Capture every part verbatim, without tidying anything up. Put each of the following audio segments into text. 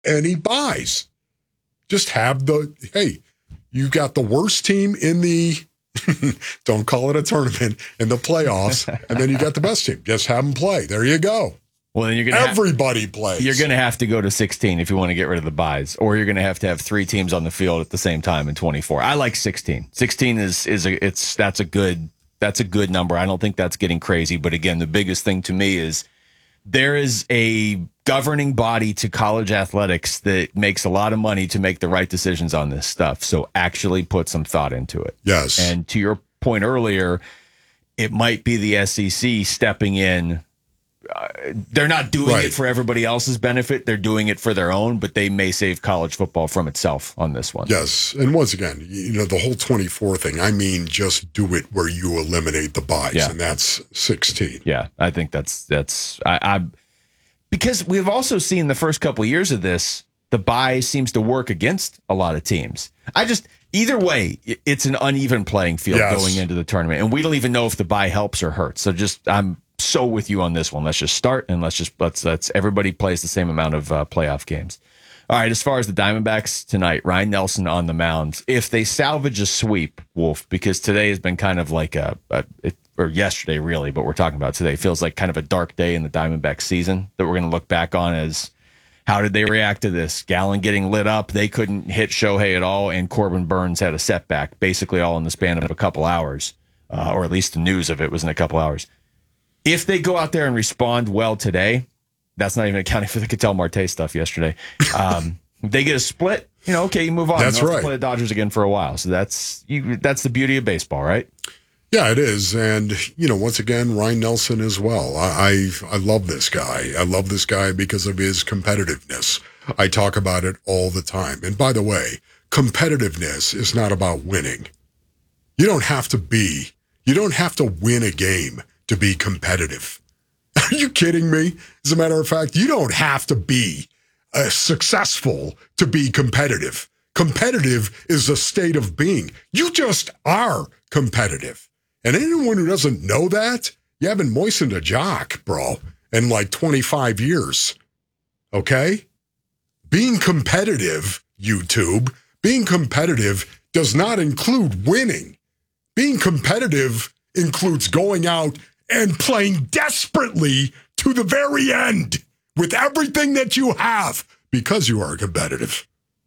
any buys. Just have the, hey, you got the worst team in the, don't call it a tournament, in the playoffs, and then you got the best team. Just have them play. There you go. Well, then you're gonna everybody have, plays. You're going to have to go to sixteen if you want to get rid of the buys, or you're going to have to have three teams on the field at the same time in twenty-four. I like sixteen. sixteen is is a it's that's a good that's a good number. I don't think that's getting crazy, but again, the biggest thing to me is there is a governing body to college athletics that makes a lot of money to make the right decisions on this stuff. So actually put some thought into it. Yes. And to your point earlier, it might be the S E C stepping in. Uh, they're not doing right. it for everybody else's benefit. They're doing it for their own, but they may save college football from itself on this one. Yes. And once again, you know, the whole twenty-four thing, I mean, just do it where you eliminate the buys, yeah. and that's sixteen. Yeah, I think that's, that's, I, I, because we've also seen the first couple of years of this, the buy seems to work against a lot of teams. I just, either way, it's an uneven playing field yes. going into the tournament, and we don't even know if the buy helps or hurts. So just, I'm, so with you on this one. Let's just start and let's just let's let's everybody plays the same amount of uh, playoff games. All right, as far as the Diamondbacks tonight, Ryan Nelson on the mound. If they salvage a sweep, Wolf, because today has been kind of like a, a it, or yesterday really, but we're talking about today, feels like kind of a dark day in the Diamondback season that we're going to look back on as how did they react to this? Gallen getting lit up, they couldn't hit Shohei at all, and Corbin Burns had a setback, basically all in the span of a couple hours, uh, or at least the news of it was in a couple hours. If they go out there and respond well today, that's not even accounting for the Ketel Marte stuff yesterday. Um, they get a split, you know, okay, you move on. That's you don't right. have to play the Dodgers again for a while. So that's you, that's the beauty of baseball, right? Yeah, it is. And, you know, once again, Ryan Nelson as well. I, I I love this guy. I love this guy because of his competitiveness. I talk about it all the time. And by the way, competitiveness is not about winning. You don't have to be, you don't have to win a game to be competitive. Are you kidding me? As a matter of fact, you don't have to be uh, successful to be competitive. Competitive is a state of being. You just are competitive. And anyone who doesn't know that, you haven't moistened a jock, bro, in like twenty-five years. Okay? Being competitive, YouTube, being competitive does not include winning. Being competitive includes going out and playing desperately to the very end with everything that you have because you are competitive.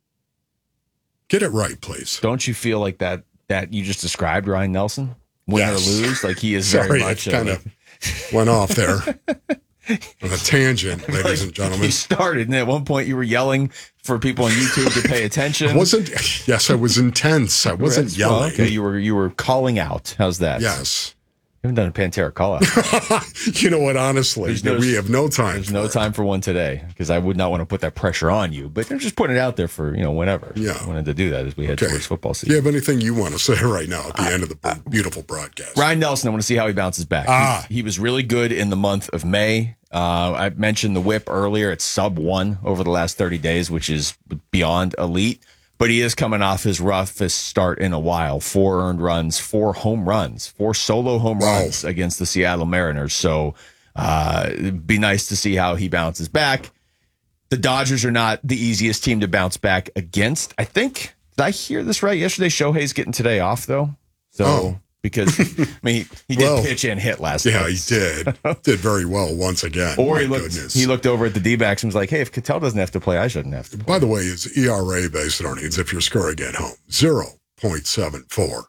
Get it right, please. Don't you feel like that that you just described Ryan Nelson? Win yes. or lose? Like he is Sorry, very much kind of went off there on a tangent, ladies like and gentlemen. You started, and at one point you were yelling for people on YouTube to pay attention. I wasn't, yes, I was intense. I wasn't Well, yelling. okay, you were you were calling out. How's that? Yes. You haven't done a Pantera call out. You know what, honestly, no, we have no time. There's for no it. time for one today because I would not want to put that pressure on you, but I'm just putting it out there for, you know, whenever. Yeah. I wanted to do that as we head Okay. towards football season. Do you have anything you want to say right now at the end of the beautiful broadcast? Ryan Nelson, I want to see how he bounces back. Ah. He, he was really good in the month of May. Uh, I mentioned the whip earlier. It's sub one over the last thirty days, which is beyond elite. But he is coming off his roughest start in a while. Four earned runs, four home runs, four solo home Wow. runs against the Seattle Mariners. So uh, it'd be nice to see how he bounces back. The Dodgers are not the easiest team to bounce back against. I think, did I hear this right? Yesterday, Shohei's getting today off, though. So Oh. because, I mean, he, he did Well, pitch and hit last Yeah, night. he did. Did very well once again. Or My he looked, goodness. he looked over at the D-backs and was like, hey, if Ketel doesn't have to play, I shouldn't have to play. By the way, his E R A based on earnings, if you're scoring at home, zero point seven four.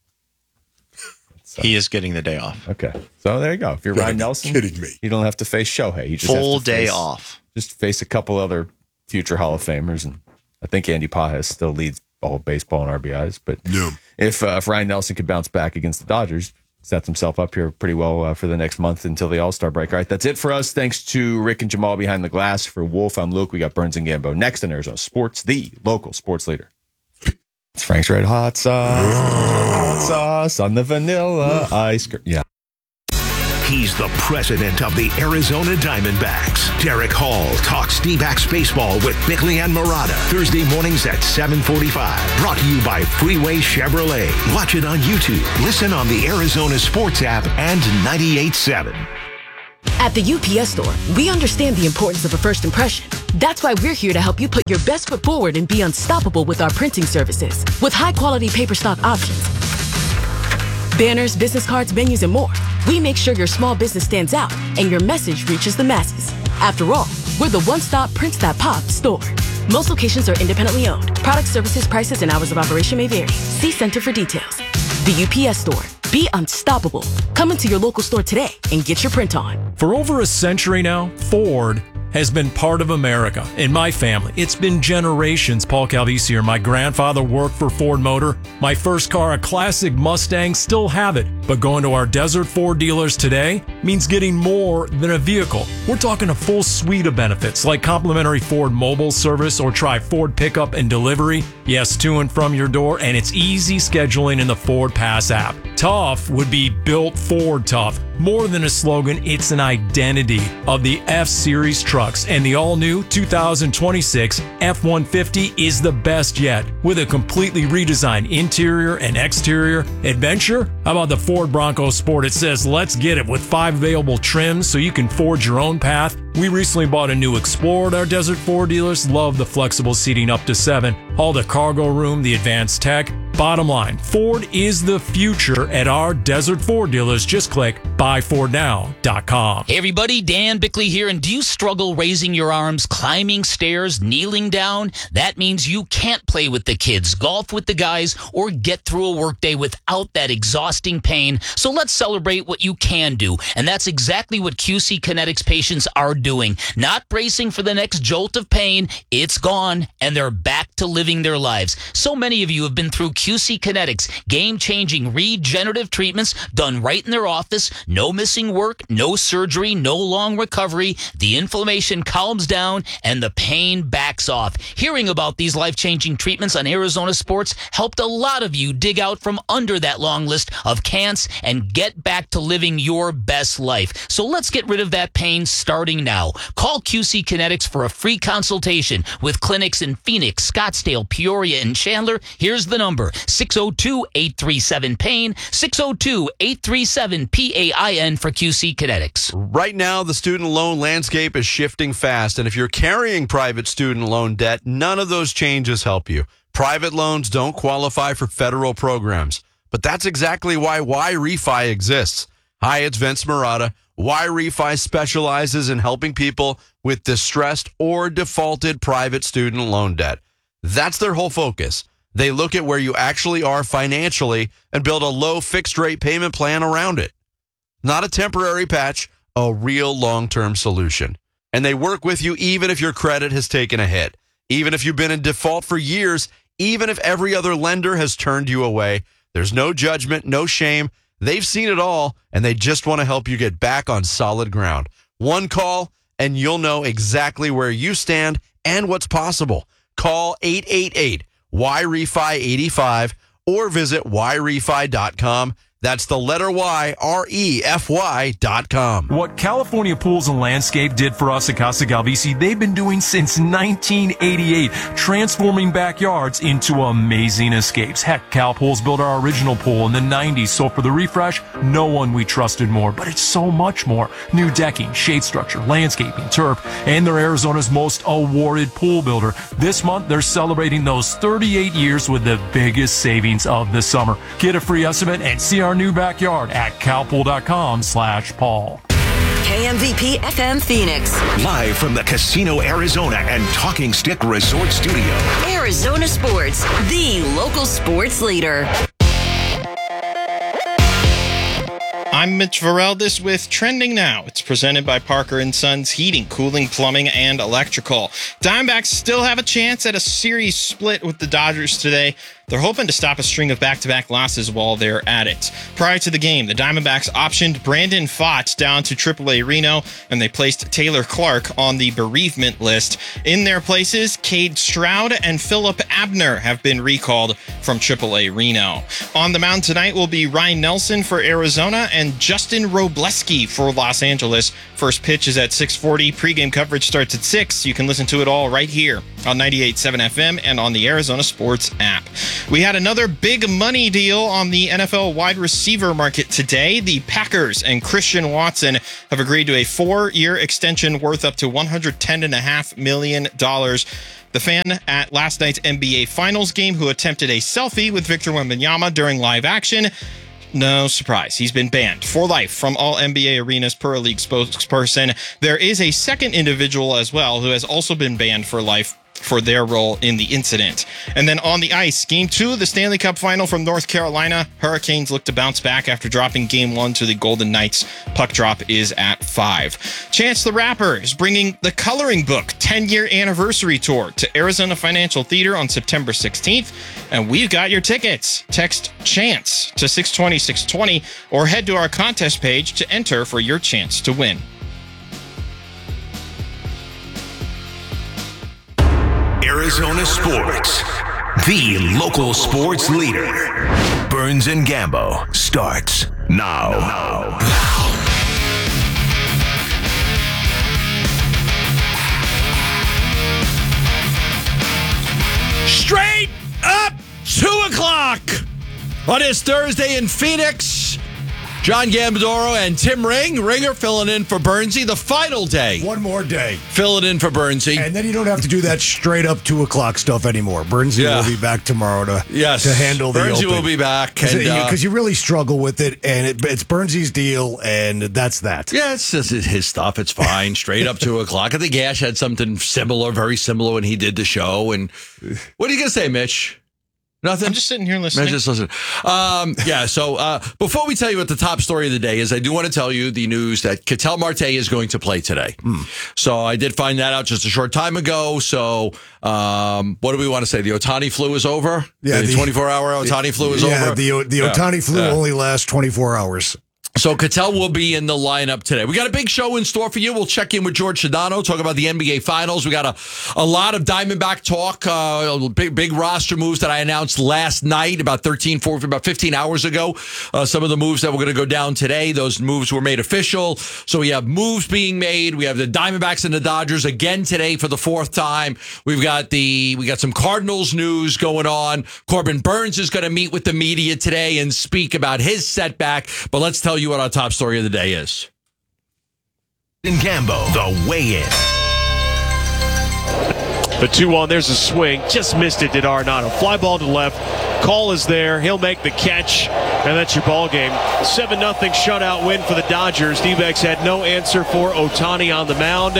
So, He is getting the day off. okay. So there you go. If you're You're Ryan Nelson, kidding me. you don't have to face Shohei. You just Full have to day face, off. Just face a couple other future Hall of Famers. And I think Andy Pajes still leads all of baseball in R B Is. But Yeah. if, uh, if Ryan Nelson could bounce back against the Dodgers, sets himself up here pretty well uh, for the next month until the All-Star break. All right, that's it for us. Thanks to Rick and Jamal behind the glass. For Wolf, I'm Luke. We got Burns and Gambo next in Arizona Sports, the local sports leader. It's Frank's Red Hot Sauce. Hot sauce on the vanilla ice cream. Yeah. He's the president of the Arizona Diamondbacks. Derek Hall talks D-backs baseball with Bickley and Murata. Thursday mornings at seven forty-five. Brought to you by Freeway Chevrolet. Watch it on YouTube. Listen on the Arizona Sports app and ninety-eight point seven. At the U P S Store, we understand the importance of a first impression. That's why we're here to help you put your best foot forward and be unstoppable with our printing services. With high-quality paper stock options, banners, business cards, menus, and more, we make sure your small business stands out and your message reaches the masses. After all, we're the one-stop Prints That Pop store. Most locations are independently owned. Product, services, prices, and hours of operation may vary. See Center for details. The U P S Store. Be unstoppable. Come into your local store today and get your print on. For over a century now, Ford has been part of America. In my family, it's been generations. Paul Calvisi here. My grandfather worked for Ford Motor. My first car, a classic Mustang, still have it. But going to our Desert Ford dealers today means getting more than a vehicle. We're talking a full suite of benefits like complimentary Ford mobile service or try Ford pickup and delivery. Yes, to and from your door, and it's easy scheduling in the Ford Pass app. Tough would be built Ford tough. More than a slogan, it's an identity of the F-Series trucks, and the all-new two thousand twenty-six F one fifty is the best yet. With a completely redesigned interior and exterior adventure, how about the Ford Bronco Sport? It says, let's get it, with five available trims so you can forge your own path. We recently bought a new Explorer at our Desert Ford dealers. Love the flexible seating up to seven, all the cargo room, the advanced tech. Bottom line, Ford is the future at our Desert Ford dealers. Just click buy ford now dot com. Hey everybody, Dan Bickley here, and do you struggle raising your arms, climbing stairs, kneeling down? That means you can't play with the kids, golf with the guys, or get through a workday without that exhausting pain. So let's celebrate what you can do, and that's exactly what Q C Kinetics patients are doing. Not bracing for the next jolt of pain, it's gone, and they're back to living their lives. So many of you have been through Q C Kinetics, game-changing regenerative treatments done right in their office. No missing work, no surgery, no long recovery. The inflammation calms down and the pain backs off. Hearing about these life-changing treatments on Arizona Sports helped a lot of you dig out from under that long list of can'ts and get back to living your best life. So let's get rid of that pain starting now. Call Q C Kinetics for a free consultation with clinics in Phoenix, Scottsdale, Peoria, and Chandler. Here's the number, six oh two, eight three seven, pain, six oh two, eight three seven, P A I N for Q C Kinetics. Right now, the student loan landscape is shifting fast, and if you're carrying private student loan debt, none of those changes help you. Private loans don't qualify for federal programs, but that's exactly why Y-Refi exists. Hi, it's Vince Marotta. Y-Refi specializes in helping people with distressed or defaulted private student loan debt. That's their whole focus. They look at where you actually are financially and build a low fixed rate payment plan around it. Not a temporary patch, a real long-term solution. And they work with you even if your credit has taken a hit, even if you've been in default for years, even if every other lender has turned you away. There's no judgment, no shame. They've seen it all, and they just want to help you get back on solid ground. One call, and you'll know exactly where you stand and what's possible. Call eight eight eight, Y refi eighty-five or visit Y refi dot com. That's the letter Y, R E F Y dot com. What California Pools and Landscape did for us at Casa Galvisi, they've been doing since nineteen eighty-eight, transforming backyards into amazing escapes. Heck, Cal Pools built our original pool in the nineties, so for the refresh, no one we trusted more. But it's so much more. New decking, shade structure, landscaping, turf, and they're Arizona's most awarded pool builder. This month, they're celebrating those thirty-eight years with the biggest savings of the summer. Get a free estimate and see our new backyard at calpool dot com slash Paul. K M V P F M Phoenix. Live from the Casino Arizona and Talking Stick Resort Studio. Arizona Sports, the local sports leader. I'm Mitch Vareldis with Trending Now. It's presented by Parker and Sons Heating, Cooling, Plumbing, and Electrical. Diamondbacks still have a chance at a series split with the Dodgers today. They're hoping to stop a string of back-to-back losses while they're at it. Prior to the game, the Diamondbacks optioned Brandon Pfaadt down to triple A Reno, and they placed Taylor Clark on the bereavement list. In their places, Cade Stroud and Philip Abner have been recalled from triple A Reno. On the mound tonight will be Ryan Nelson for Arizona and Justin Robleski for Los Angeles. First pitch is at six forty. Pre-game coverage starts at six. You can listen to it all right here on ninety-eight point seven F M and on the Arizona Sports app. We had another big money deal on the N F L wide receiver market today. The Packers and Christian Watson have agreed to a four-year extension worth up to one hundred ten point five million dollars. The fan at last night's N B A Finals game who attempted a selfie with Victor Wembanyama during live action, no surprise, he's been banned for life from all N B A arenas per a league spokesperson. There is a second individual as well who has also been banned for life for their role in the incident. And then on the ice, game two of the Stanley Cup final from North Carolina, Hurricanes look to bounce back after dropping game one to the Golden Knights. Puck drop is at five. Chance the Rapper is bringing the Coloring Book ten-year anniversary tour to Arizona Financial Theater on September sixteenth, and we've got your tickets. Text CHANCE to six twenty six twenty or head to our contest page to enter for your chance to win. Arizona Sports, the local sports leader. Burns and Gambo starts now. now. Straight up two o'clock on this Thursday in Phoenix. John Gambadoro and Tim Ring, Ringer filling in for Burnsy. The final day. One more day. Filling in for Burnsy. And then you don't have to do that straight up two o'clock stuff anymore. Burnsy Yeah. will be back tomorrow to, Yes. to handle the Burnsy open. will be back. Because and, you, uh, you really struggle with it, and it, it's Burnsy's deal, and that's that. Yeah, it's just his stuff. It's fine. Straight up two o'clock. I think Ash had something similar, very similar when he did the show. And what are you going to say, Mitch? Nothing. I'm just sitting here listening. Just listen. Um, yeah. So uh, before we tell you what the top story of the day is, I do want to tell you the news that Ketel Marte is going to play today. Mm. So I did find that out just a short time ago. So um, what do we want to say? The Ohtani flu is over. Yeah, the the- twenty-four hour Ohtani flu is yeah, over. the the Yeah. Ohtani flu Yeah. only lasts twenty-four hours. So Ketel will be in the lineup today. We got a big show in store for you. We'll check in with George Sedano, talk about the N B A Finals. We got a, a lot of Diamondback talk, uh, big big roster moves that I announced last night, about thirteen, fourteen, about fifteen hours ago. Uh, some of the moves that we're going to go down today, those moves were made official. So we have moves being made. We have the Diamondbacks and the Dodgers again today for the fourth time. We've got the we got some Cardinals news going on. Corbin Burns is going to meet with the media today and speak about his setback. But let's tell you what our top story of the day is. In Gambo, the weigh-in. The two one, there's a swing. Just missed it, did Arenado. Fly ball to left. Call is there. He'll make the catch, and that's your ball game. seven nothing shutout win for the Dodgers. D-backs had no answer for Ohtani on the mound.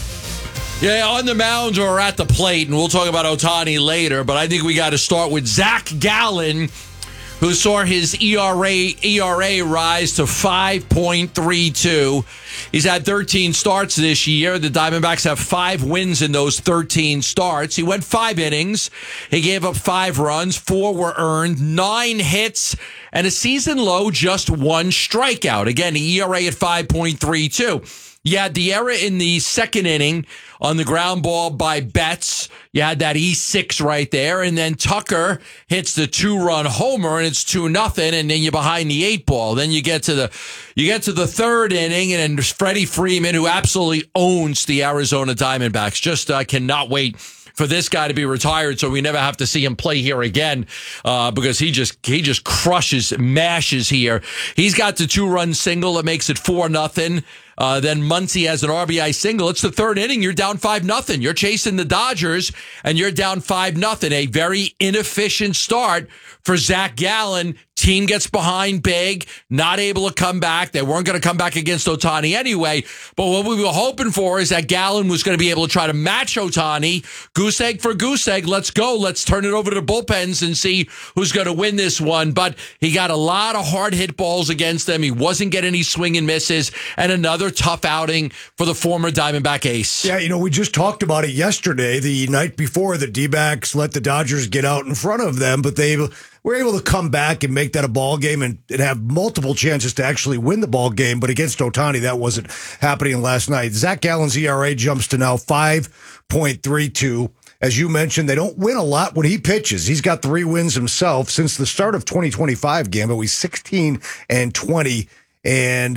Yeah, on the mound or at the plate, and we'll talk about Ohtani later, but I think we got to start with Zach Gallen, who saw his E R A E R A rise to five point three two. He's had thirteen starts this year. The Diamondbacks have five wins in those thirteen starts. He went five innings. He gave up five runs. Four were earned. Nine hits. And a season low, just one strikeout. Again, the E R A at five point three two. You had the error in the second inning on the ground ball by Betts. You had that E six right there. And then Tucker hits the two-run homer, and it's two nothing, and then you're behind the eight ball. Then you get to the you get to the third inning, and then there's Freddie Freeman, who absolutely owns the Arizona Diamondbacks. Just uh, cannot wait for this guy to be retired so we never have to see him play here again uh, because he just he just crushes, mashes here. He's got the two-run single that makes it four nothing. Uh, then Muncy has an R B I single. It's the third inning. You're down five nothing. You're chasing the Dodgers, and you're down five nothing. A very inefficient start for Zach Gallen. Team gets behind big, not able to come back. They weren't going to come back against Ohtani anyway. But what we were hoping for is that Gallen was going to be able to try to match Ohtani. Goose egg for goose egg. Let's go. Let's turn it over to the bullpens and see who's going to win this one. But he got a lot of hard hit balls against them. He wasn't getting any swing and misses. And another tough outing for the former Diamondback ace. Yeah, you know, we just talked about it yesterday. The night before, the D-backs let the Dodgers get out in front of them, but they were able to come back and make that a ball game and, and have multiple chances to actually win the ball game. But against Ohtani, that wasn't happening last night. Zach Gallen's E R A jumps to now five point three two. As you mentioned, they don't win a lot when he pitches. He's got three wins himself since the start of twenty twenty-five. Gambit, he's sixteen and twenty, and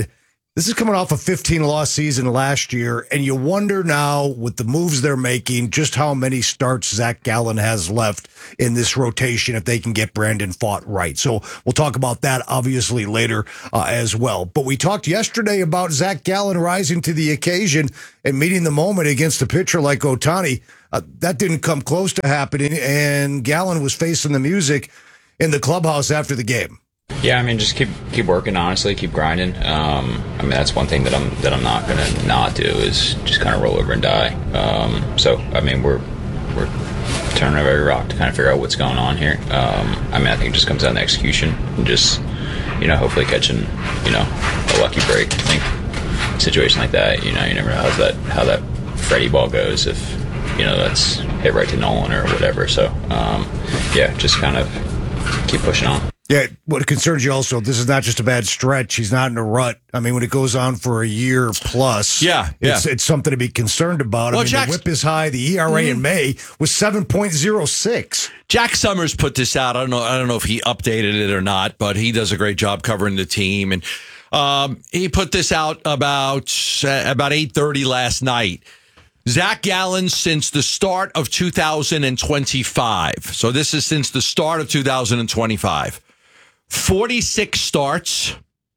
This is coming off a fifteen-loss season last year, and you wonder now, with the moves they're making, just how many starts Zach Gallen has left in this rotation if they can get Brandon Pfaadt right. So we'll talk about that, obviously, later uh, as well. But we talked yesterday about Zach Gallen rising to the occasion and meeting the moment against a pitcher like Ohtani. Uh, that didn't come close to happening, and Gallen was facing the music in the clubhouse after the game. Yeah, I mean, just keep keep working. Honestly, keep grinding. Um, I mean, that's one thing that I'm that I'm not gonna not do is just kind of roll over and die. Um, so, I mean, we're we're turning over every rock to kind of figure out what's going on here. Um, I mean, I think it just comes down to execution and just you know hopefully catching you know a lucky break. I think a situation like that, you know, you never know how that how that Freddie ball goes if you know that's hit right to Nolan or whatever. So, um, yeah, just kind of keep pushing on. Yeah, what concerns you also, this is not just a bad stretch. He's not in a rut. I mean, when it goes on for a year plus, yeah, yeah. It's, it's something to be concerned about. Well, I mean, Jack's, the whip is high. The E R A mm-hmm. in May was seven point oh six. Jack Summers put this out. I don't know. I don't know if he updated it or not, but he does a great job covering the team. And um, he put this out about uh, about eight thirty last night. Zach Gallen since the start of two thousand twenty-five. So this is since the start of two thousand twenty-five. forty-six starts,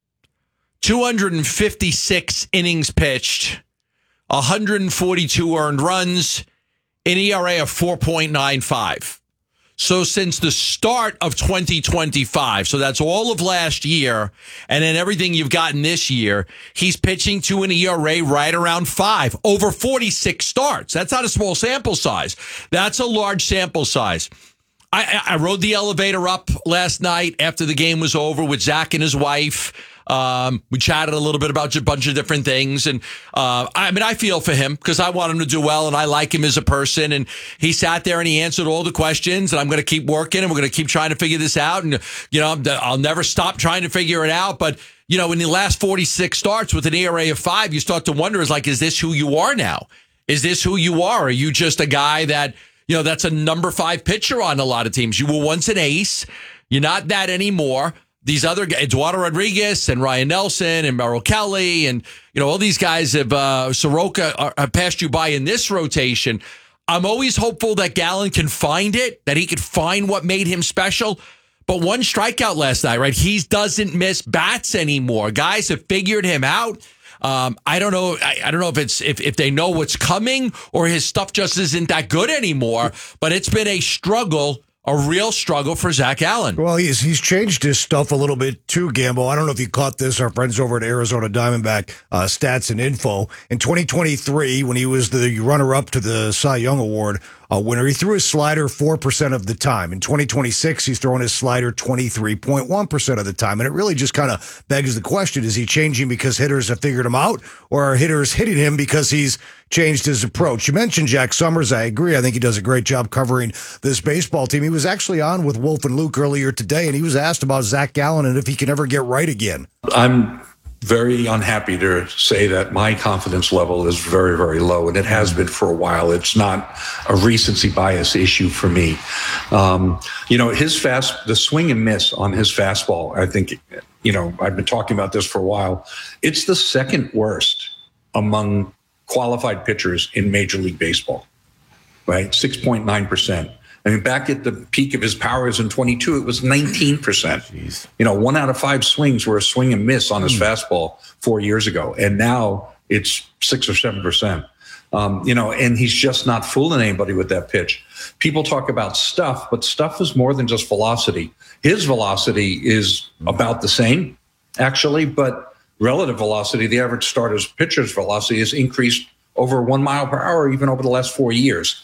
two hundred fifty-six innings pitched, one hundred forty-two earned runs, an E R A of four point nine five. So since the start of twenty twenty-five, so that's all of last year, and then everything you've gotten this year, he's pitching to an E R A right around five, over forty-six starts. That's not a small sample size. That's a large sample size. I, I rode the elevator up last night after the game was over with Zach and his wife. Um, we chatted a little bit about a bunch of different things. And uh, I mean, I feel for him because I want him to do well and I like him as a person. And he sat there and he answered all the questions. And I'm going to keep working and we're going to keep trying to figure this out. And, you know, I'll never stop trying to figure it out. But, you know, in the last forty-six starts with an E R A of five, you start to wonder, is like, is this who you are now? Is this who you are? Are you just a guy that, you know, that's a number five pitcher on a lot of teams? You were once an ace. You're not that anymore. These other guys, Eduardo Rodriguez and Ryan Nelson and Merrill Kelly and, you know, all these guys have, uh, Soroka are, have passed you by in this rotation. I'm always hopeful that Gallen can find it, that he could find what made him special. But one strikeout last night, right? He doesn't miss bats anymore. Guys have figured him out. Um, I don't know. I, I don't know if it's if, if they know what's coming or his stuff just isn't that good anymore. But it's been a struggle, a real struggle for Zach Gallen. Well, he's he's changed his stuff a little bit too, Gambo. I don't know if you caught this. Our friends over at Arizona Diamondback uh, Stats and Info in twenty twenty-three, when he was the runner-up to the Cy Young Award uh, winner, he threw his slider four percent of the time. In twenty twenty-six, he's throwing his slider twenty-three point one percent of the time. And it really just kind of begs the question, is he changing because hitters have figured him out, or are hitters hitting him because he's changed his approach? You mentioned Jack Summers. I agree. I think he does a great job covering this baseball team. He was actually on with Wolf and Luke earlier today, and he was asked about Zach Gallen and if he can ever get right again. I'm very unhappy to say that my confidence level is very, very low, and it has been for a while. It's not a recency bias issue for me. Um, you know, his fast, the swing and miss on his fastball, I think, you know, I've been talking about this for a while. It's the second worst among qualified pitchers in Major League Baseball, right? six point nine percent. I mean, back at the peak of his powers in twenty-two, it was nineteen percent. Jeez. You know, one out of five swings were a swing and miss on his mm. fastball four years ago. And now it's six or seven percent. Um, you know, and he's just not fooling anybody with that pitch. People talk about stuff, but stuff is more than just velocity. His velocity is about the same, actually, but relative velocity, the average starter's pitcher's velocity has increased over one mile per hour, even over the last four years.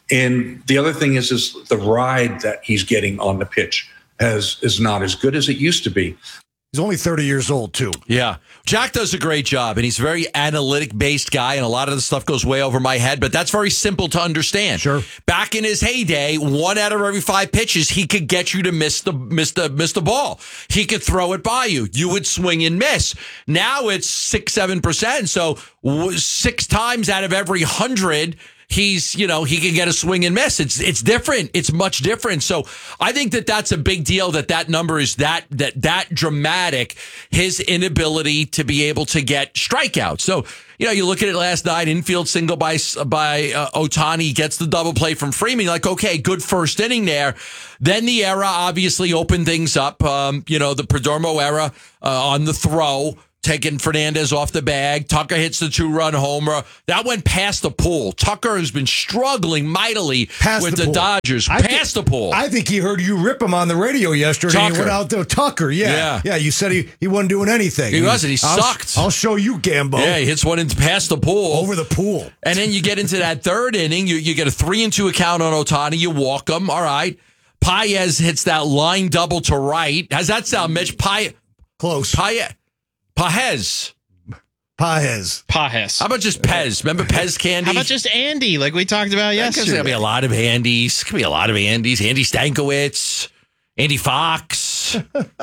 And the other thing is, is the ride that he's getting on the pitch has is not as good as it used to be. He's only thirty years old, too. Yeah. Jack does a great job, and he's a very analytic-based guy, and a lot of the stuff goes way over my head, but that's very simple to understand. Sure. Back in his heyday, one out of every five pitches, he could get you to miss the miss the miss the ball. He could throw it by you. You would swing and miss. Now it's six, seven percent. So six times out of every hundred, he's, you know, he can get a swing and miss. It's it's different. It's much different. So I think that that's a big deal that that number is that that that dramatic, his inability to be able to get strikeouts. So, you know, you look at it last night, infield single by by uh, Ohtani, gets the double play from Freeman. You're like, okay, good first inning there. Then the era obviously opened things up. Um, you know, the Perdomo era uh, on the throw, taking Fernandez off the bag. Tucker hits the two-run homer. That went past the pool. Tucker has been struggling mightily past with the, the, pool. Dodgers. I past th- the pool. I think he heard you rip him on the radio yesterday. Tucker. He went out there. Tucker, yeah. Yeah. Yeah, you said he, he wasn't doing anything. He wasn't. He I'll, sucked. I'll show you, Gambo. Yeah, he hits one into past the pool. Over the pool. And then you get into that third inning. You, you get a three and two account on Ohtani. You walk him. All right. Paez hits that line double to right. How's that sound, Mitch? Paez. Close. Paez. Paez. Paez. Paez. How about just Pez? Remember Pez candy? How about just Andy, like we talked about There's yesterday? going to be a lot of Andys. Could be a lot of Andys. Andy Stankiewicz, Andy Fox.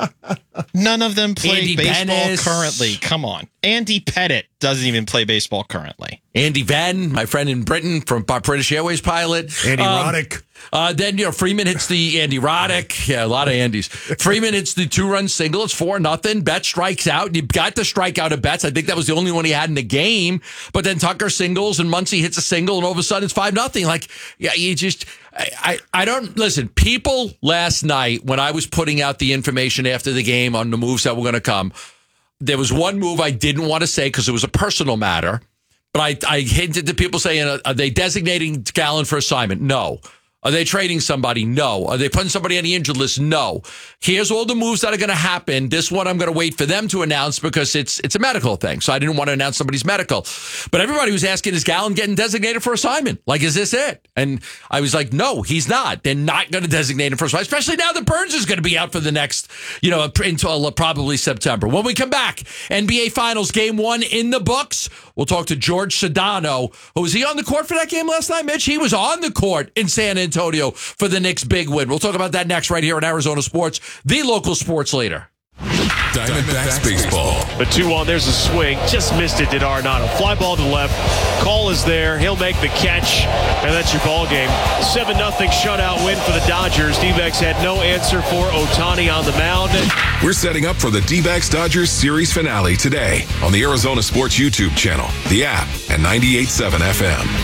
None of them play Andy baseball Bennis. currently. Come on. Andy Pettit doesn't even play baseball currently. Andy Venn, my friend in Britain from British Airways pilot. Andy Um, Roddick. Uh, then, you know, Freeman hits the Andy Roddick. Yeah, a lot of Andys. Freeman hits the two-run single. It's four nothing. Betts strikes out. You got the strikeout of Betts. I think that was the only one he had in the game. But then Tucker singles and Muncy hits a single, and all of a sudden it's five nothing. Like, yeah, you just, I, I, I don't, listen, people last night when I was putting out the information after the game on the moves that were going to come, there was one move I didn't want to say because it was a personal matter. But I, I hinted to people saying, are they designating Gallen for assignment? No. Are they trading somebody? No. Are they putting somebody on the injured list? No. Here's all the moves that are going to happen. This one I'm going to wait for them to announce because it's it's a medical thing. So I didn't want to announce somebody's medical. But everybody was asking, is Gallen getting designated for assignment? Like, is this it? And I was like, no, he's not. They're not going to designate him for assignment, especially now that Burns is going to be out for the next, you know, until probably September. When we come back, N B A Finals Game one in the books. We'll talk to George Sedano. Oh, was he on the court for that game last night, Mitch? He was on the court in San Antonio for the Knicks' big win. We'll talk about that next right here on Arizona Sports, the local sports leader. Diamondbacks baseball. The two one, there's a swing. Just missed it, did Arenado. Fly ball to left. Call is there. He'll make the catch, and that's your ball game. seven nothing shutout win for the Dodgers. D-backs had no answer for Ohtani on the mound. We're setting up for the D-backs Dodgers series finale today on the Arizona Sports YouTube channel, the app, and ninety-eight point seven F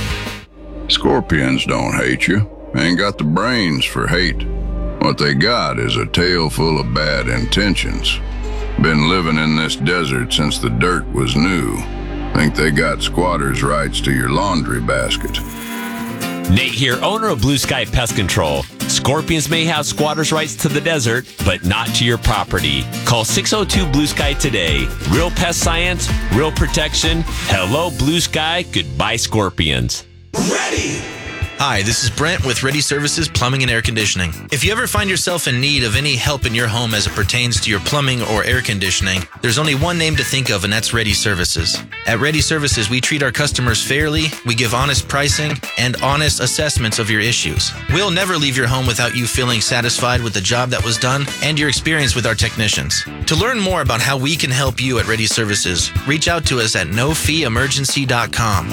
M. Scorpions don't hate you. Ain't got the brains for hate. What they got is a tail full of bad intentions. Been living in this desert since the dirt was new. Think they got squatters' rights to your laundry basket. Nate here, owner of Blue Sky Pest Control. Scorpions may have squatters' rights to the desert, but not to your property. Call six oh two Blue Sky today. Real pest science, real protection. Hello, Blue Sky. Goodbye, Scorpions. Ready! Hi, this is Brent with Ready Services Plumbing and Air Conditioning. If you ever find yourself in need of any help in your home as it pertains to your plumbing or air conditioning, there's only one name to think of, and that's Ready Services. At Ready Services, we treat our customers fairly, we give honest pricing, and honest assessments of your issues. We'll never leave your home without you feeling satisfied with the job that was done and your experience with our technicians. To learn more about how we can help you at Ready Services, reach out to us at no fee emergency dot com.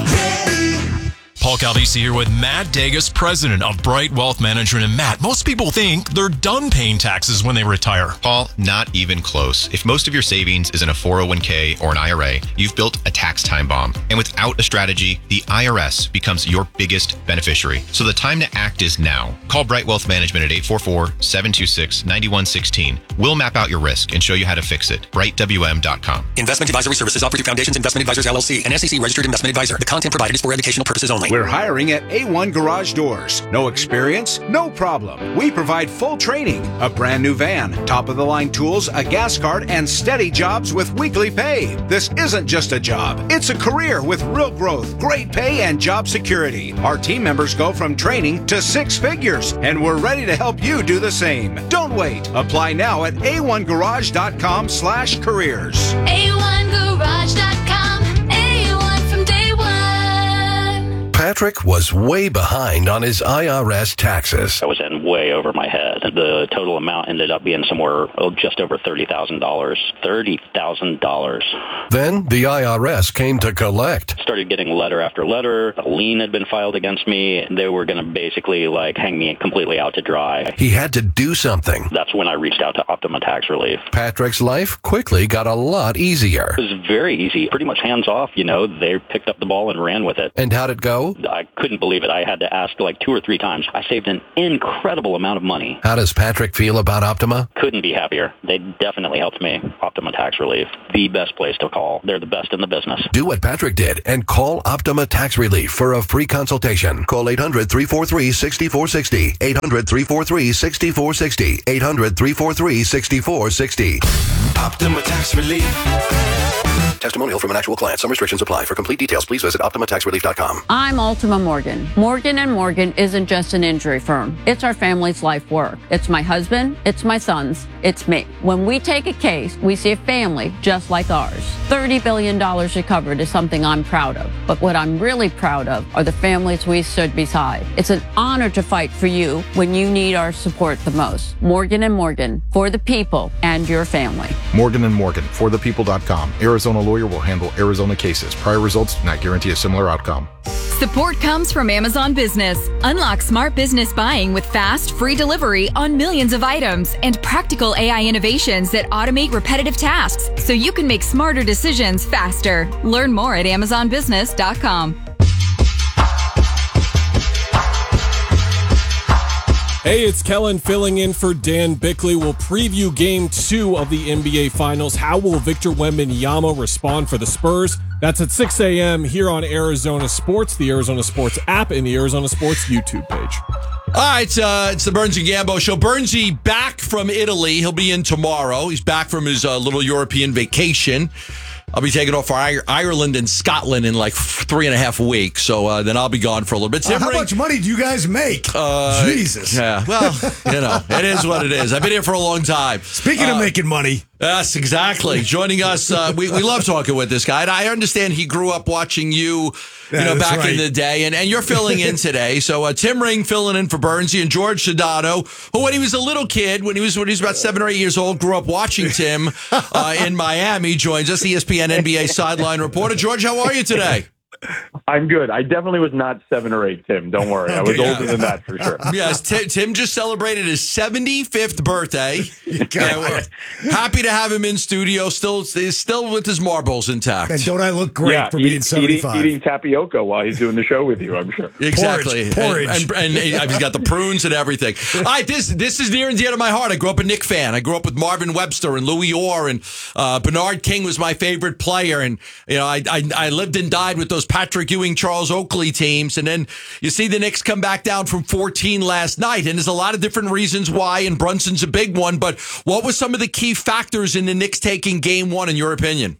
Paul Calvisi here with Matt Degas, president of Bright Wealth Management. And Matt, most people think they're done paying taxes when they retire. Paul, not even close. If most of your savings is in a four oh one k or an I R A, you've built a tax time bomb. And without a strategy, the I R S becomes your biggest beneficiary. So the time to act is now. Call Bright Wealth Management at eight four four, seven two six, nine one one six. We'll map out your risk and show you how to fix it. bright w m dot com. Investment advisory services offered through Foundations Investment Advisors, L L C, an S E C registered investment advisor. The content provided is for educational purposes only. We're hiring at A one Garage Doors. No experience? No problem. We provide full training, a brand new van, top-of-the-line tools, a gas card, and steady jobs with weekly pay. This isn't just a job. It's a career with real growth, great pay, and job security. Our team members go from training to six figures, and we're ready to help you do the same. Don't wait. Apply now at a one garage dot com slash careers. a one garage dot com. A one from day one. Patrick was way behind on his I R S taxes. I was in way over my head. The total amount ended up being somewhere oh, just over thirty thousand dollars. thirty thousand dollars. Then the I R S came to collect. Started getting letter after letter. A lien had been filed against me. They were going to basically like hang me completely out to dry. He had to do something. That's when I reached out to Optima Tax Relief. Patrick's life quickly got a lot easier. It was very easy, pretty much hands off. You know, they picked up the ball and ran with it. And how'd it go? I couldn't believe it. I had to ask like two or three times. I saved an incredible amount of money. How does Patrick feel about Optima? Couldn't be happier. They definitely helped me. Optima Tax Relief, the best place to call. They're the best in the business. Do what Patrick did and call Optima Tax Relief for a free consultation. Call eight hundred, three four three, six four six zero. eight hundred, three four three, six four six zero. eight hundred, three four three, six four six zero. Optima Tax Relief. Testimonial from an actual client. Some restrictions apply. For complete details, please visit optima tax relief dot com. I'm Ultima Morgan. Morgan and Morgan isn't just an injury firm. It's our family's life work. It's my husband. It's my sons. It's me. When we take a case, we see a family just like ours. thirty billion dollars recovered is something I'm proud of. But what I'm really proud of are the families we stood beside. It's an honor to fight for you when you need our support the most. Morgan and Morgan, for the people and your family. Morgan and Morgan, for the people dot com. Arizona lawyer will handle Arizona cases. Prior results do not guarantee a similar outcome. Support comes from Amazon Business. Unlock smart business buying with fast, free delivery on millions of items and practical A I innovations that automate repetitive tasks so you can make smarter decisions faster. Learn more at amazon business dot com. Hey, it's Kellen filling in for Dan Bickley. We'll preview game two of the N B A Finals. How will Victor Wembanyama respond for the Spurs? That's at six a.m. here on Arizona Sports, the Arizona Sports app, and the Arizona Sports YouTube page. All right, uh, it's the Burns and Gambo show. Burnsy back from Italy. He'll be in tomorrow. He's back from his uh, little European vacation. I'll be taking off for Ireland and Scotland in like three and a half weeks. So uh, then I'll be gone for a little bit. Uh, how much money do you guys make? Uh, Jesus. Yeah. Well, you know, it is what it is. I've been here for a long time. Speaking uh, of making money. Yes, exactly. Joining us, uh, we, we love talking with this guy. And I understand he grew up watching you, you yeah, know, back right. in the day. And, and you're filling in today. So uh, Tim Ring filling in for Burnsy and George Sedano, who when he was a little kid, when he was when he was about seven or eight years old, grew up watching Tim uh, in Miami, joins us, E S P N N B A sideline reporter. George, how are you today? I'm good. I definitely was not seven or eight, Tim. Don't worry. I was yeah. older than that for sure. Yes, Tim, Tim just celebrated his seventy-fifth birthday. Yeah, we're happy to have him in studio. Still, he's still with his marbles intact. And don't I look great yeah, for eating, being seventy-five? Eating, eating tapioca while he's doing the show with you, I'm sure. Exactly. Porridge. And, and, and he's got the prunes and everything. All right, this this is near and dear to my heart. I grew up a Knick fan. I grew up with Marvin Webster and Louis Orr, and uh, Bernard King was my favorite player. And you know, I, I I lived and died with those Patrick Ewing, Charles Oakley teams. And then you see the Knicks come back down from fourteen last night. And there's a lot of different reasons why, and Brunson's a big one. But what were some of the key factors in the Knicks taking game one, in your opinion?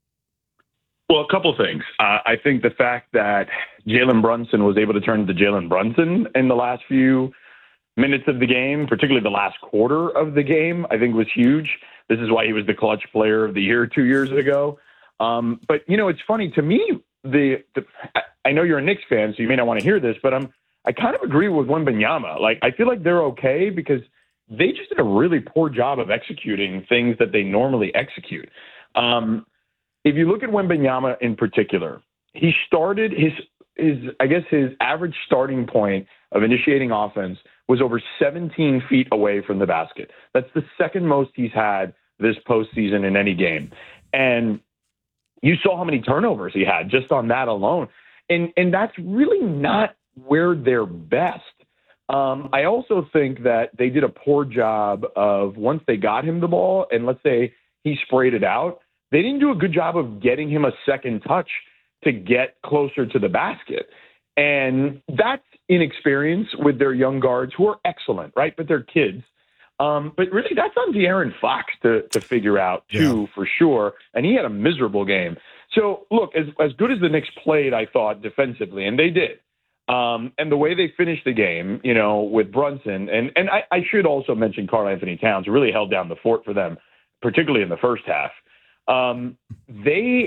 Well, a couple things. Uh, I think the fact that Jalen Brunson was able to turn to Jalen Brunson in the last few minutes of the game, particularly the last quarter of the game, I think was huge. This is why he was the clutch player of the year two years ago. Um, but, you know, it's funny to me. The, the I know you're a Knicks fan, so you may not want to hear this, but I'm I kind of agree with Wembanyama. Like, I feel like they're okay because they just did a really poor job of executing things that they normally execute. Um, if you look at Wembanyama in particular, he started his his I guess his average starting point of initiating offense was over seventeen feet away from the basket. That's the second most he's had this postseason in any game, and you saw how many turnovers he had just on that alone. And and that's really not where they're best. Um, I also think that they did a poor job of, once they got him the ball, and let's say he sprayed it out, they didn't do a good job of getting him a second touch to get closer to the basket. And that's inexperience with their young guards, who are excellent, right? But they're kids. Um, but really, that's on De'Aaron Fox to to figure out, too, yeah. for sure. And he had a miserable game. So, look, as as good as the Knicks played, I thought, defensively, and they did, um, and the way they finished the game, you know, with Brunson, and, and I, I should also mention Karl Anthony Towns, who really held down the fort for them, particularly in the first half. Um, they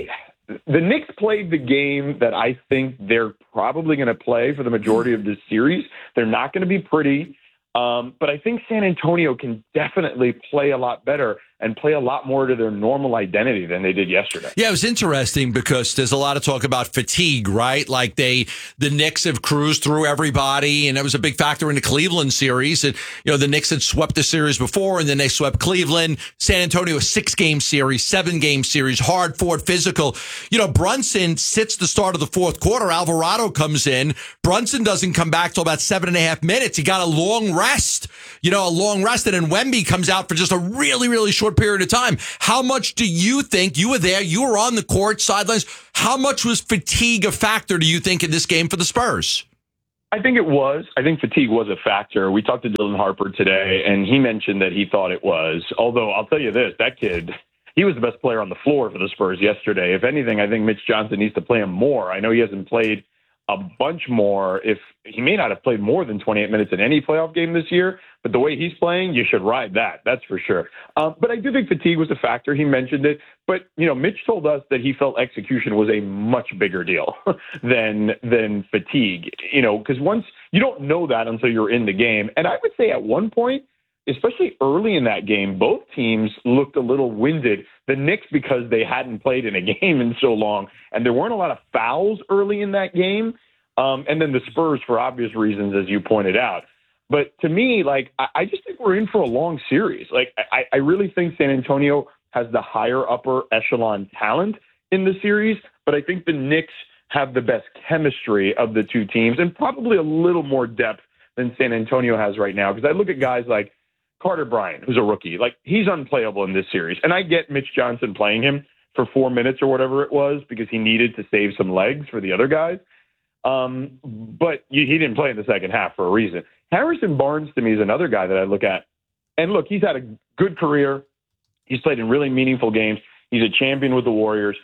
the Knicks played the game that I think they're probably going to play for the majority of this series. They're not going to be pretty. Um, but I think San Antonio can definitely play a lot better and play a lot more to their normal identity than they did yesterday. Yeah, it was interesting because there's a lot of talk about fatigue, right? Like they, the Knicks have cruised through everybody, and it was a big factor in the Cleveland series. And, you know, the Knicks had swept the series before, and then they swept Cleveland. San Antonio, a six-game series, seven-game series, hard-fought, physical. You know, Brunson sits the start of the fourth quarter. Alvarado comes in. Brunson doesn't come back till about seven and a half minutes. He got a long rest, you know, a long rest, and then Wemby comes out for just a really, really short period of time. How much do you think, you were there, you were on the court, sidelines, how much was fatigue a factor, do you think, in this game for the Spurs? I think it was. I think fatigue was a factor. We talked to Dylan Harper today, and he mentioned that he thought it was. Although, I'll tell you this, that kid, he was the best player on the floor for the Spurs yesterday. If anything, I think Mitch Johnson needs to play him more. I know he hasn't played a bunch more. If he may not have played more than twenty-eight minutes in any playoff game this year, but the way he's playing, you should ride that. That's for sure. Um, but I do think fatigue was a factor. He mentioned it. But, you know, Mitch told us that he felt execution was a much bigger deal than than fatigue, you know, because once you don't know that until you're in the game. And I would say at one point, especially early in that game, both teams looked a little winded. The Knicks, because they hadn't played in a game in so long, and there weren't a lot of fouls early in that game. Um, and then the Spurs, for obvious reasons, as you pointed out. But to me, like, I, I just think we're in for a long series. Like, I, I really think San Antonio has the higher upper echelon talent in the series, but I think the Knicks have the best chemistry of the two teams and probably a little more depth than San Antonio has right now. Because I look at guys like Carter Bryant, who's a rookie. Like, he's unplayable in this series. And I get Mitch Johnson playing him for four minutes or whatever it was because he needed to save some legs for the other guys. Um, but he didn't play in the second half for a reason. Harrison Barnes, to me, is another guy that I look at. And look, he's had a good career. He's played in really meaningful games. He's a champion with the Warriors.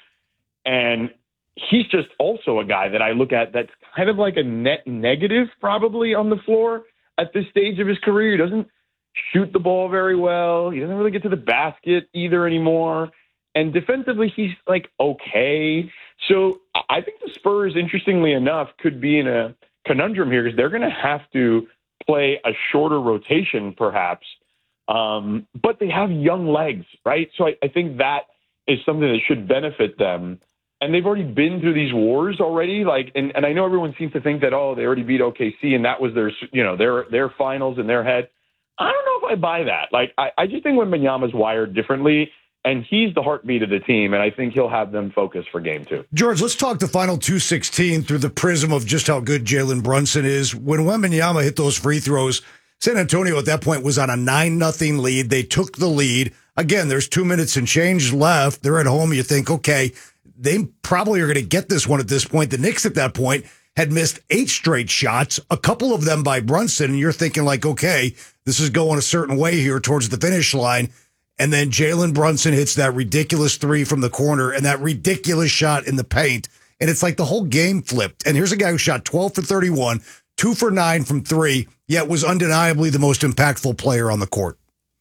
And he's just also a guy that I look at that's kind of like a net negative probably on the floor at this stage of his career. He doesn't shoot the ball very well. He doesn't really get to the basket either anymore. And defensively, he's like okay. So I think the Spurs, interestingly enough, could be in a conundrum here because they're going to have to play a shorter rotation, perhaps. Um, but they have young legs, right? So I, I think that is something that should benefit them. And they've already been through these wars already. Like, and, and I know everyone seems to think that, oh, they already beat O K C and that was their, you know, their their finals in their head. I don't know if I buy that. Like, I, I just think Wembanyama's wired differently. And he's the heartbeat of the team, and I think he'll have them focused for game two. George, let's talk the final two sixteen through the prism of just how good Jalen Brunson is. When Wembanyama hit those free throws, San Antonio at that point was on a nine nothing lead. They took the lead. Again, there's two minutes and change left. They're at home. You think, okay, they probably are going to get this one at this point. The Knicks at that point had missed eight straight shots, a couple of them by Brunson, and you're thinking like, okay, this is going a certain way here towards the finish line. And then Jalen Brunson hits that ridiculous three from the corner and that ridiculous shot in the paint. And it's like the whole game flipped. And here's a guy who shot twelve for thirty-one, two for nine from three, yet was undeniably the most impactful player on the court.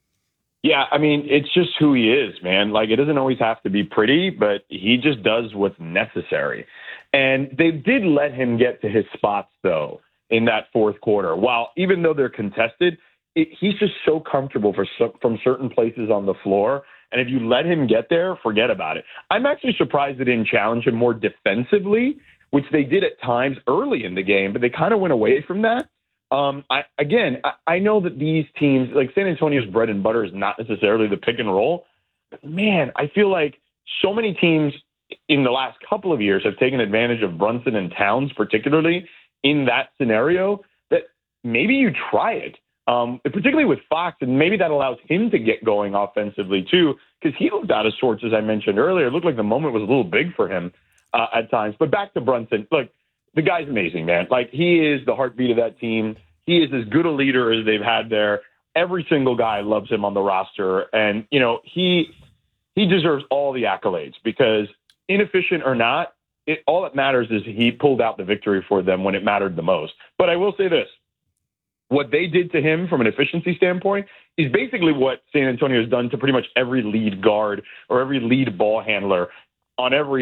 Yeah, I mean, it's just who he is, man. Like, it doesn't always have to be pretty, but he just does what's necessary. And they did let him get to his spots, though, in that fourth quarter. While even though they're contested, It, he's just so comfortable for from certain places on the floor. And if you let him get there, forget about it. I'm actually surprised they didn't challenge him more defensively, which they did at times early in the game, but they kind of went away from that. Um, I, again, I, I know that these teams, like San Antonio's bread and butter is not necessarily the pick and roll. But man, I feel like so many teams in the last couple of years have taken advantage of Brunson and Towns, particularly in that scenario, that maybe you try it. Um, particularly with Fox, and maybe that allows him to get going offensively too, because he looked out of sorts, as I mentioned earlier. It looked like the moment was a little big for him uh, at times. But back to Brunson. Look, the guy's amazing, man. Like, he is the heartbeat of that team. He is as good a leader as they've had there. Every single guy loves him on the roster. And, you know, he he deserves all the accolades because, inefficient or not, it, all that matters is he pulled out the victory for them when it mattered the most. But I will say this. What they did to him from an efficiency standpoint is basically what San Antonio has done to pretty much every lead guard or every lead ball handler on every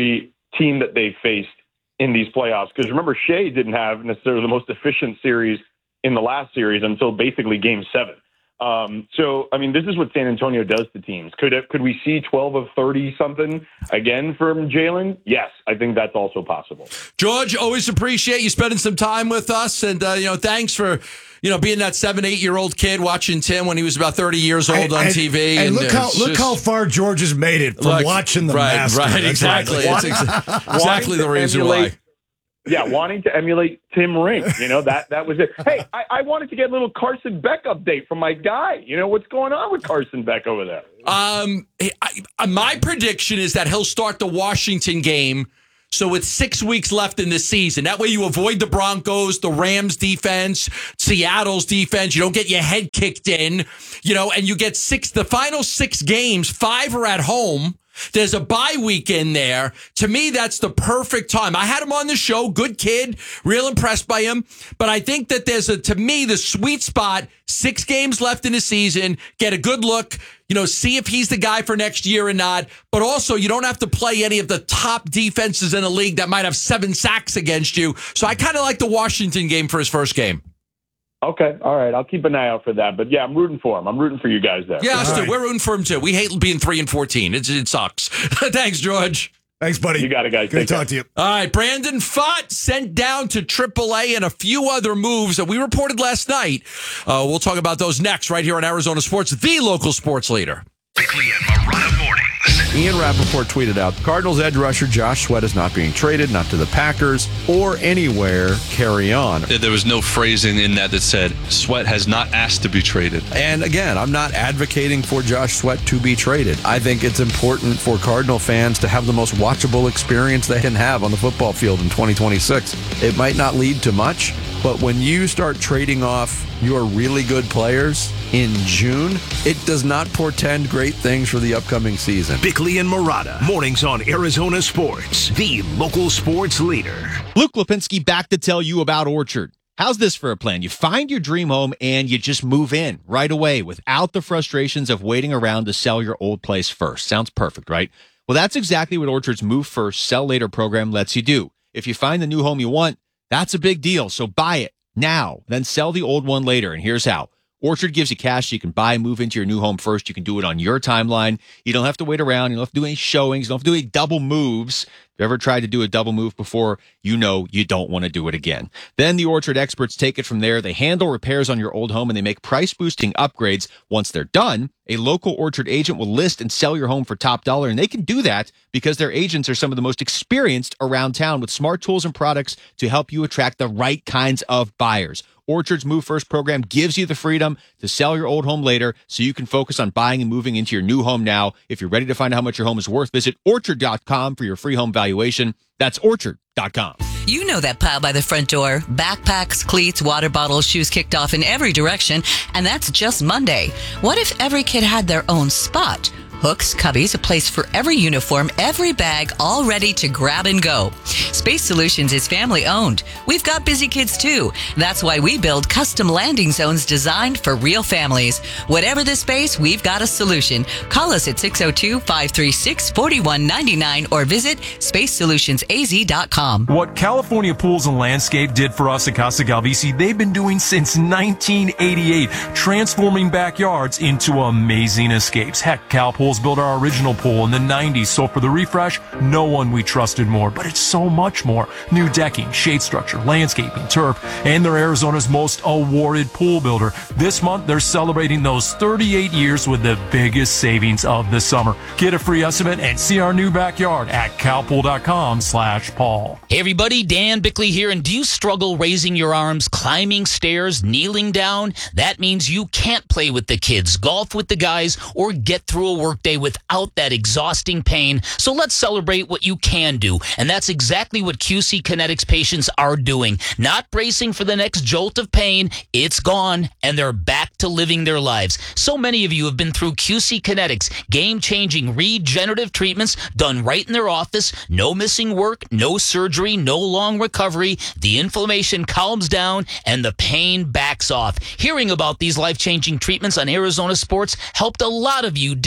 team that they faced in these playoffs. Because remember, Shea didn't have necessarily the most efficient series in the last series until basically game seven. Um, so, I mean, this is what San Antonio does to teams. Could it, could we see twelve of thirty something again from Jalen? Yes, I think that's also possible. George, always appreciate you spending some time with us. And, uh, you know, thanks for, you know, being that seven, eight-year-old kid watching Tim when he was about thirty years old and, on and, T V. And, and look, how, just, look how far George has made it from look, watching the right, Masters. Right, exactly. It's ex- exactly the reason emulate, why. Yeah, wanting to emulate Tim Ring. You know, that that was it. Hey, I, I wanted to get a little Carson Beck update from my guy. You know, what's going on with Carson Beck over there? Um, I, I, my prediction is that he'll start the Washington game. So with six weeks left in the season, that way you avoid the Broncos, the Rams defense, Seattle's defense. You don't get your head kicked in, you know, and you get six, the final six games, five are at home. There's a bye week in there. To me, that's the perfect time. I had him on the show. Good kid. Real impressed by him. But I think that there's a, to me, the sweet spot, six games left in the season, get a good look, you know, see if he's the guy for next year or not. But also, you don't have to play any of the top defenses in the league that might have seven sacks against you. So I kind of like the Washington game for his first game. Okay, all right. I'll keep an eye out for that. But yeah, I'm rooting for him. I'm rooting for you guys there. Yeah, us too. Right. We're rooting for him too. We hate being three and fourteen. It, it sucks. Thanks, George. Thanks, buddy. You got it, guys. Good Take to care. talk to you. All right, Brandon Pfaadt sent down to triple A and a few other moves that we reported last night. Uh, we'll talk about those next right here on Arizona Sports, the local sports leader. Bickley and Marotta mornings. Ian Rappaport tweeted out, Cardinals edge rusher Josh Sweat is not being traded, not to the Packers or anywhere. Carry on. There was no phrasing in that that said Sweat has not asked to be traded. And again, I'm not advocating for Josh Sweat to be traded. I think it's important for Cardinal fans to have the most watchable experience they can have on the football field in twenty twenty-six. It might not lead to much, but when you start trading off your really good players in June, it does not portend great things for the upcoming season. Bickley and Marotta, mornings on Arizona Sports, the local sports leader. Luke Lipinski back to tell you about Orchard. How's this for a plan? You find your dream home and you just move in right away without the frustrations of waiting around to sell your old place first. Sounds perfect, right? Well, that's exactly what Orchard's Move First, Sell Later program lets you do. If you find the new home you want, that's a big deal. So buy it now, then sell the old one later. And here's how. Orchard gives you cash so you can buy and move into your new home first. You can do it on your timeline. You don't have to wait around. You don't have to do any showings. You don't have to do any double moves. If you ever tried to do a double move before, you know you don't want to do it again. Then the Orchard experts take it from there. They handle repairs on your old home and they make price-boosting upgrades. Once they're done, a local Orchard agent will list and sell your home for top dollar, and they can do that because their agents are some of the most experienced around town with smart tools and products to help you attract the right kinds of buyers. Orchard's Move First program gives you the freedom to sell your old home later so you can focus on buying and moving into your new home now. If you're ready to find out how much your home is worth, visit orchard dot com for your free home valuation. That's orchard dot com. You know that pile by the front door. Backpacks, cleats, water bottles, shoes kicked off in every direction. And that's just Monday. What if every kid had their own spot? Hooks, Cubbies, a place for every uniform, every bag, all ready to grab and go. Space Solutions is family owned. We've got busy kids too. That's why we build custom landing zones designed for real families. Whatever the space, we've got a solution. Call us at six oh two, five three six, four one nine nine or visit space solutions a z dot com. What California Pools and Landscape did for us at Casa Galvisi, they've been doing since nineteen eighty-eight, transforming backyards into amazing escapes. Heck, Cal Pools built our original pool in the nineties, so for the refresh, no one we trusted more, but it's so much more. New decking, shade structure, landscaping, turf, and they're Arizona's most awarded pool builder. This month, they're celebrating those thirty-eight years with the biggest savings of the summer. Get a free estimate and see our new backyard at calpool dot com slash Paul. Hey everybody, Dan Bickley here, and do you struggle raising your arms, climbing stairs, kneeling down? That means you can't play with the kids, golf with the guys, or get through a workday without that exhausting pain. So let's celebrate what you can do, and that's exactly what Q C Kinetics patients are doing. Not bracing for the next jolt of pain, it's gone, and they're back to living their lives. So many of you have been through Q C Kinetics, game-changing regenerative treatments done right in their office, no missing work, no surgery, no long recovery. The inflammation calms down, and the pain backs off. Hearing about these life-changing treatments on Arizona Sports helped a lot of you dig out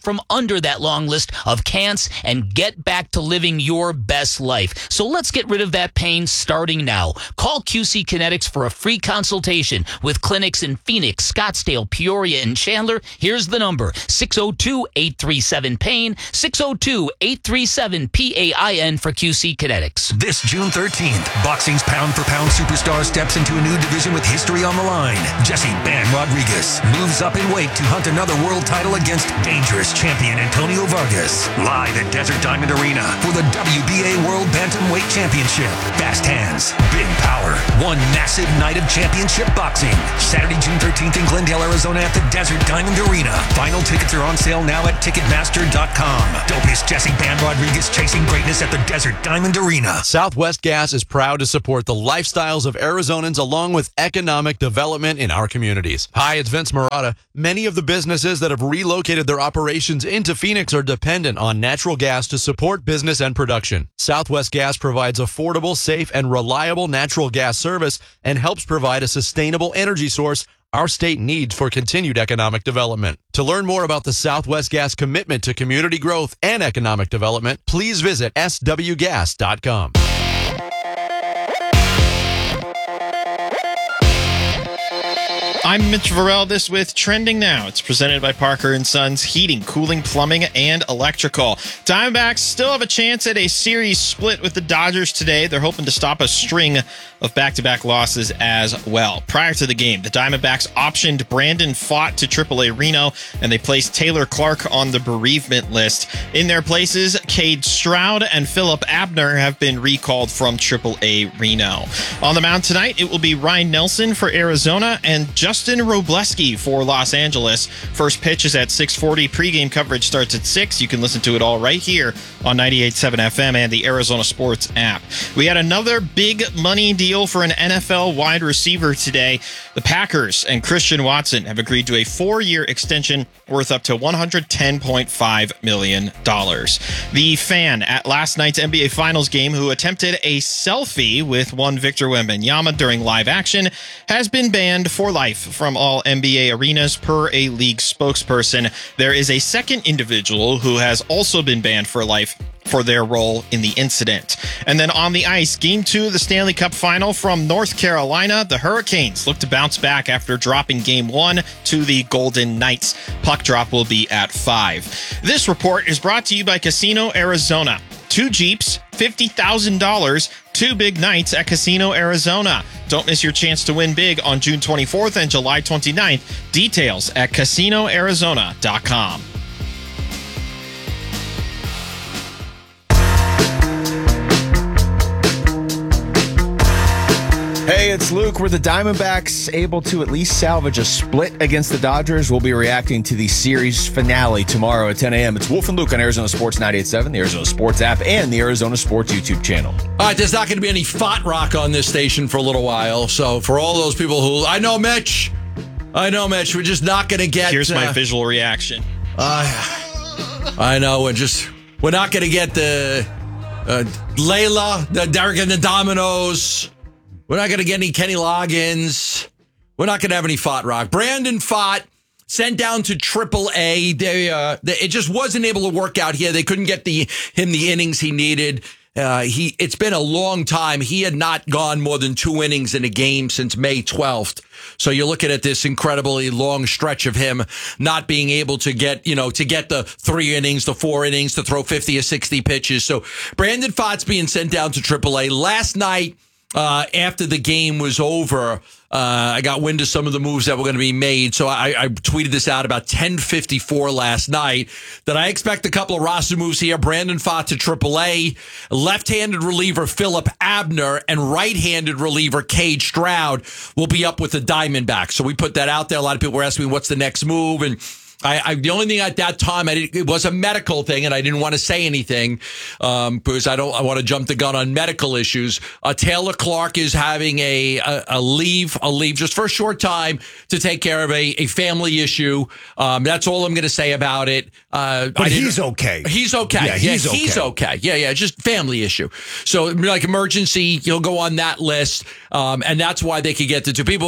from under that long list of can'ts and get back to living your best life. So let's get rid of that pain starting now. Call Q C Kinetics for a free consultation with clinics in Phoenix, Scottsdale, Peoria, and Chandler. Here's the number, six oh two, eight three seven, pain, six oh two, eight three seven, P A I N for Q C Kinetics. This June thirteenth, boxing's pound-for-pound superstar steps into a new division with history on the line. Jesse Ban Rodriguez moves up in weight to hunt another world title against dangerous champion Antonio Vargas. Live at Desert Diamond Arena for the W B A World Bantamweight Championship. Fast hands, big power, one massive night of championship boxing. Saturday, June thirteenth in Glendale, Arizona at the Desert Diamond Arena. Final tickets are on sale now at Ticketmaster dot com. Don't miss Jesse Ban Rodriguez chasing greatness at the Desert Diamond Arena. Southwest Gas is proud to support the lifestyles of Arizonans along with economic development in our communities. Hi, it's Vince Marotta. Many of the businesses that have relocated their operations into Phoenix are dependent on natural gas to support business and production. Southwest Gas provides affordable, safe, and reliable natural gas service and helps provide a sustainable energy source our state needs for continued economic development. To learn more about the Southwest Gas commitment to community growth and economic development, please visit S W gas dot com. I'm Mitch Varel. This with Trending Now. It's presented by Parker and Sons Heating, Cooling, Plumbing, and Electrical. Diamondbacks still have a chance at a series split with the Dodgers today. They're hoping to stop a string of back-to-back losses as well. Prior to the game, the Diamondbacks optioned Brandon Pfaadt to triple A Reno, and they placed Taylor Clark on the bereavement list. In their places, Cade Stroud and Philip Abner have been recalled from triple A Reno. On the mound tonight, it will be Ryan Nelson for Arizona and Justin Robleski for Los Angeles. First pitch is at six forty. Pre-game coverage starts at six. You can listen to it all right here on ninety-eight point seven F M and the Arizona Sports app. We had another big money deal for an N F L wide receiver today. The Packers and Christian Watson have agreed to a four-year extension worth up to one hundred ten point five million dollars. The fan at last night's N B A Finals game who attempted a selfie with one Victor Wembanyama during live action has been banned for life from all N B A arenas per a league spokesperson. There is a second individual who has also been banned for life for their role in the incident. And then on the ice, Game two of the Stanley Cup Final from North Carolina, the Hurricanes look to bounce back after dropping Game one to the Golden Knights. Puck drop will be at five. This report is brought to you by Casino Arizona. Two Jeeps, fifty thousand dollars, two big nights at Casino Arizona. Don't miss your chance to win big on June twenty-fourth and July twenty-ninth. Details at casino arizona dot com. Hey, it's Luke. Were the Diamondbacks able to at least salvage a split against the Dodgers? We'll be reacting to the series finale tomorrow at ten a.m. It's Wolf and Luke on Arizona Sports ninety-eight point seven, the Arizona Sports app, and the Arizona Sports YouTube channel. All right, there's not going to be any Fot Rock on this station for a little while. So for all those people who... I know, Mitch. I know, Mitch. We're just not going to get... Here's uh, my visual reaction. Uh, I know. We're just... We're not going to get the... Uh, Layla, the Derek and the Dominoes... We're not going to get any Kenny Loggins. We're not going to have any Fot Rock. Brandon Pfaadt sent down to triple A. They, uh, they, it just wasn't able to work out here. They couldn't get the him the innings he needed. Uh, he It's been a long time. He had not gone more than two innings in a game since May twelfth. So you're looking at this incredibly long stretch of him not being able to get, you know, to get the three innings, the four innings, to throw fifty or sixty pitches. So Brandon Pfaadt's being sent down to triple A. Last night, Uh, after the game was over, uh, I got wind of some of the moves that were going to be made. So I, I tweeted this out about ten fifty-four last night that I expect a couple of roster moves here. Brandon Pfaadt to triple A, left-handed reliever Philip Abner, and right-handed reliever Cade Stroud will be up with the Diamondbacks. So we put that out there. A lot of people were asking me what's the next move, and I, I, the only thing at that time, I didn't, it was a medical thing, and I didn't want to say anything um, because I don't. I want to jump the gun on medical issues. Uh, Taylor Clark is having a, a a leave, a leave just for a short time to take care of a, a family issue. Um, that's all I'm going to say about it. Uh, but he's okay. He's okay. Yeah, he's yeah, okay. He's okay. Yeah, yeah, just family issue. So like emergency, he'll go on that list, um, and that's why they could get the two people.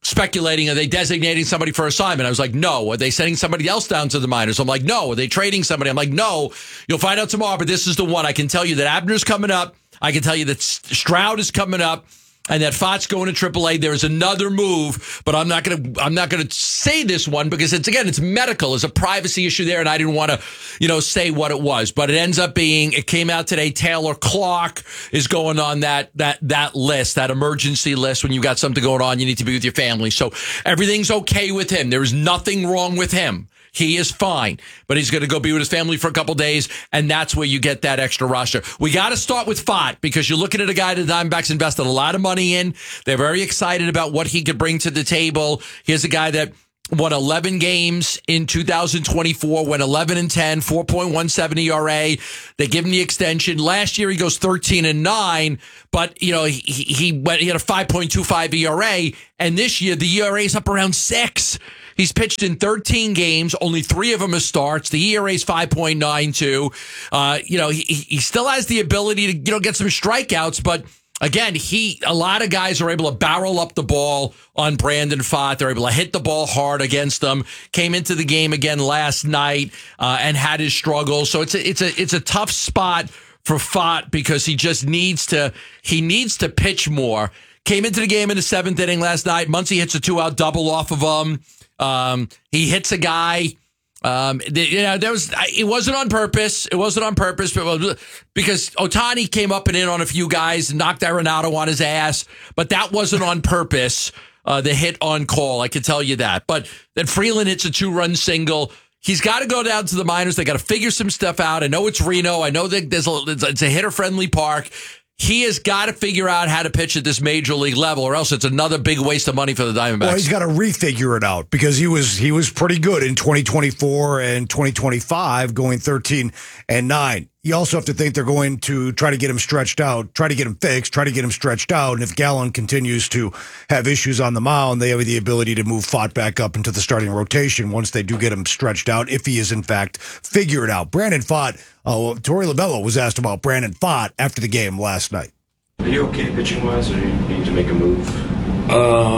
speculating, are they designating somebody for assignment? I was like, no. Are they sending somebody else down to the minors? I'm like, no. Are they trading somebody? I'm like, no. You'll find out tomorrow, but this is the one. I can tell you that Abner's coming up. I can tell you that Stroud is coming up. And that Fott's going to triple A. There is another move, but I'm not going to. I'm not going to say this one because it's again, it's medical. There's a privacy issue there, and I didn't want to, you know, say what it was. But it ends up being. It came out today. Taylor Clark is going on that that that list, that emergency list. When you got something going on, you need to be with your family. So everything's okay with him. There is nothing wrong with him. He is fine, but he's going to go be with his family for a couple days, and that's where you get that extra roster. We got to start with Fott because you're looking at a guy the Diamondbacks invested a lot of money in. They're very excited about what he could bring to the table. Here's a guy that won eleven games in two thousand twenty-four, went eleven and ten, four point one seven E R A. They give him the extension. Last year he goes thirteen and nine, but you know he he went he had a five point two five E R A, and this year the E R A is up around six. He's pitched in thirteen games, only three of them are starts. The E R A is five point nine two. Uh, you know, he, he still has the ability to, you know, get some strikeouts, but again, he a lot of guys are able to barrel up the ball on Brandon Pfaadt. They're able to hit the ball hard against them. Came into the game again last night uh, and had his struggles. So it's a, it's a it's a tough spot for Pfaadt because he just needs to he needs to pitch more. Came into the game in the seventh inning last night. Muncy hits a two-out double off of him. Um, he hits a guy. Um, the, you know, there was, it wasn't on purpose. It wasn't on purpose, but because Ohtani came up and in on a few guys and knocked Arenado on his ass, but that wasn't on purpose. Uh, the hit on call, I can tell you that. But then Freeland hits a two-run single. He's got to go down to the minors. They got to figure some stuff out. I know it's Reno. I know that there's a, it's a hitter-friendly park. He has got to figure out how to pitch at this major league level, or else it's another big waste of money for the Diamondbacks. Well, he's got to refigure it out because he was he was pretty good in twenty twenty-four and twenty twenty-five, going thirteen and nine. You also have to think they're going to try to get him stretched out, try to get him fixed, try to get him stretched out. And if Gallen continues to have issues on the mound, they have the ability to move Pfaadt back up into the starting rotation once they do get him stretched out, if he is in fact figured out. Brandon Pfaadt, uh, Torey Lovullo was asked about Brandon Pfaadt after the game last night. Are you okay pitching-wise, or do you need to make a move?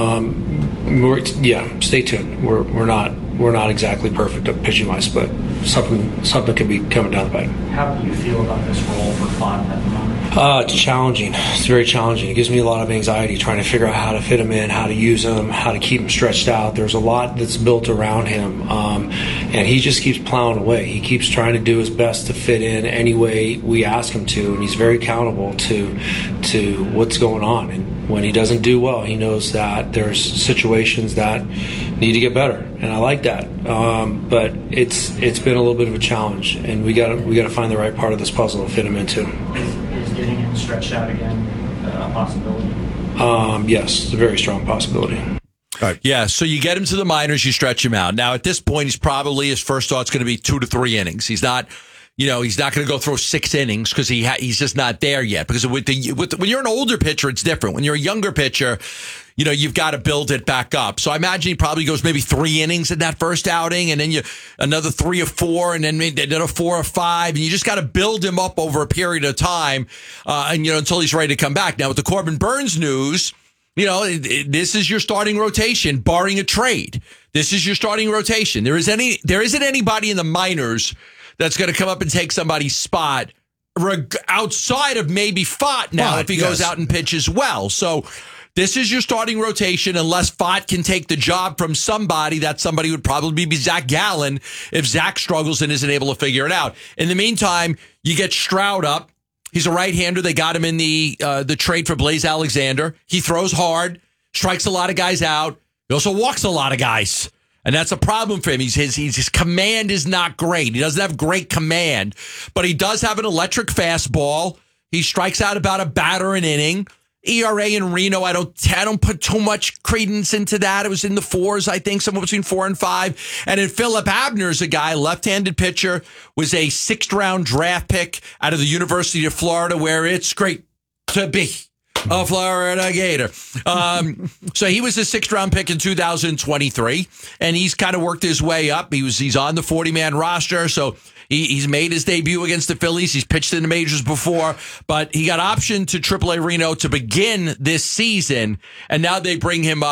Um, we're, yeah, stay tuned. We're we're not we're not exactly perfect at pitching-wise, but something something could be coming down the pike. How do you feel about this role for Pfaadt at the moment? Uh, it's challenging. It's very challenging. It gives me a lot of anxiety trying to figure out how to fit him in, how to use him, how to keep him stretched out. There's a lot that's built around him, um, and he just keeps plowing away. He keeps trying to do his best to fit in any way we ask him to, and he's very accountable to to what's going on. And when he doesn't do well, he knows that there's situations that need to get better, and I like that. Um, but it's it's been a little bit of a challenge, and we got we got to find the right part of this puzzle to fit him into. Is getting him stretched out again a possibility? Um, yes, it's a very strong possibility. Right. Yeah, so you get him to the minors, you stretch him out. Now, at this point, he's probably, his first thought's going to be two to three innings. He's not, you know, he's not going to go throw six innings because he ha- he's just not there yet. Because with the, with the, when you're an older pitcher, it's different. When you're a younger pitcher, you know, you've got to build it back up. So I imagine he probably goes maybe three innings in that first outing, and then you another three or four, and then maybe another four or five, and you just got to build him up over a period of time, uh, and you know, until he's ready to come back. Now with the Corbin Burnes news, you know, it, it, this is your starting rotation, barring a trade. This is your starting rotation. There is any, there isn't anybody in the minors that's going to come up and take somebody's spot reg- outside of maybe Pfaadt now Pfaadt, if he yes. goes out and pitches well. So this is your starting rotation unless Pfaadt can take the job from somebody. That somebody would probably be Zach Gallen if Zach struggles and isn't able to figure it out. In the meantime, you get Stroud up. He's a right-hander. They got him in the uh, the trade for Blaze Alexander. He throws hard, strikes a lot of guys out. He also walks a lot of guys. And that's a problem for him. He's, his, his, his command is not great. He doesn't have great command, but he does have an electric fastball. He strikes out about a batter an inning. E R A in Reno, I don't, I don't put too much credence into that. It was in the fours, I think, somewhere between four and five. And then Philip Abner's a guy, left-handed pitcher, was a sixth-round draft pick out of the University of Florida, where it's great to be a Florida Gator. Um, so he was a sixth-round pick in two thousand twenty-three, and he's kind of worked his way up. He was he's on the forty-man roster, so he, he's made his debut against the Phillies. He's pitched in the majors before, but he got optioned to triple A Reno to begin this season, and now they bring him up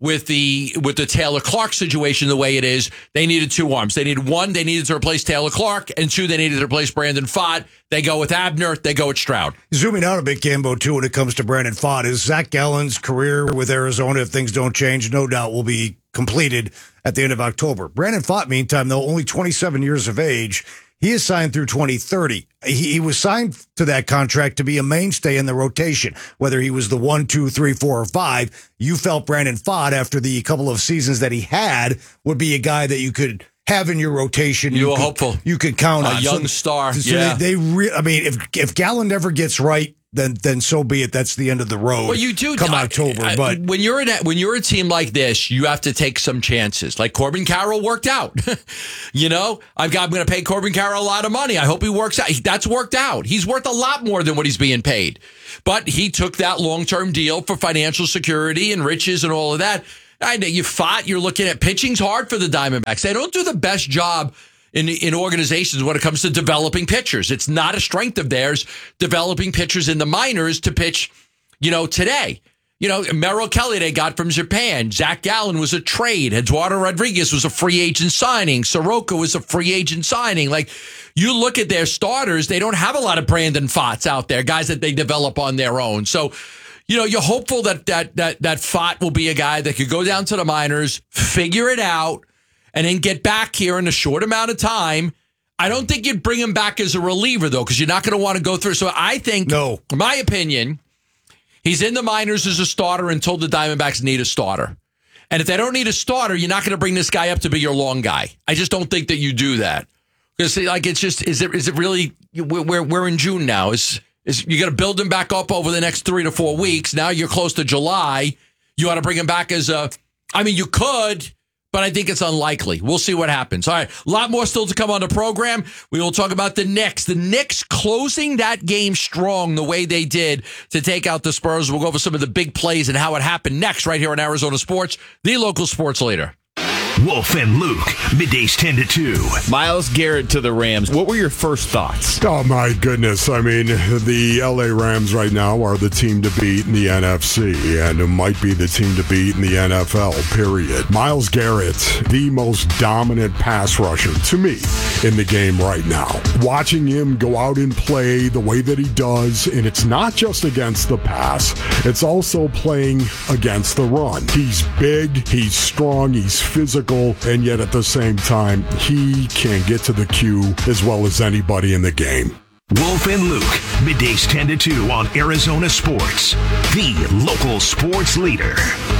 with the with the Taylor Clark situation the way it is, they needed two arms. They needed one, they needed to replace Taylor Clark, and two, they needed to replace Brandon Pfaadt. They go with Abner, they go with Stroud. Zooming out a bit, Gambo, too, when it comes to Brandon Pfaadt, is Zach Gallen's career with Arizona, if things don't change, no doubt will be completed at the end of October. Brandon Pfaadt, meantime, though, only twenty-seven years of age, he is signed through twenty thirty. He, he was signed to that contract to be a mainstay in the rotation, whether he was the one, two, three, four, or five. You felt Brandon Pfaadt, after the couple of seasons that he had, would be a guy that you could have in your rotation. You, you were could, hopeful. You could count a on. A young so, star. So yeah. They, they re- I mean, if if Gallen never gets right, then then so be it. That's the end of the road. Well, you do come I, October, I, but when you're in a, when you're a team like this, you have to take some chances. Like Corbin Carroll worked out. you know, I've got I'm going to pay Corbin Carroll a lot of money. I hope he works out. He, that's worked out. He's worth a lot more than what he's being paid, but he took that long term deal for financial security and riches and all of that. I know you fought. You're looking at pitching's hard for the Diamondbacks. They don't do the best job in in organizations when it comes to developing pitchers. It's not a strength of theirs, developing pitchers in the minors to pitch, you know, today. You know, Merrill Kelly they got from Japan. Zach Gallen was a trade. Eduardo Rodriguez was a free agent signing. Soroka was a free agent signing. Like, you look at their starters, they don't have a lot of Brandon Pfaadts out there, guys that they develop on their own. So, you know, you're hopeful that that that that Pfaadt will be a guy that could go down to the minors, figure it out, and then get back here in a short amount of time. I don't think you'd bring him back as a reliever, though, because you're not going to want to go through. So I think, no. in my opinion, he's in the minors as a starter until the Diamondbacks need a starter. And if they don't need a starter, you're not going to bring this guy up to be your long guy. I just don't think that you do that. Because, like, it's just, is it is it really, we're, we're in June now. Is is you got to build him back up over the next three to four weeks. Now you're close to July. You ought to bring him back as a, I mean, you could, but I think it's unlikely. We'll see what happens. All right, a lot more still to come on the program. We will talk about the Knicks. The Knicks closing that game strong the way they did to take out the Spurs. We'll go over some of the big plays and how it happened next right here on Arizona Sports, the local sports leader. Wolf and Luke, middays ten to two. Myles Garrett to the Rams. What were your first thoughts? Oh, my goodness. I mean, the L A Rams right now are the team to beat in the N F C, and it might be the team to beat in the N F L, period. Myles Garrett, the most dominant pass rusher to me in the game right now. Watching him go out and play the way that he does, and it's not just against the pass, it's also playing against the run. He's big, he's strong, he's physical, and yet at the same time, he can get to the queue as well as anybody in the game. Wolf and Luke, middays ten to two on Arizona Sports, the local sports leader.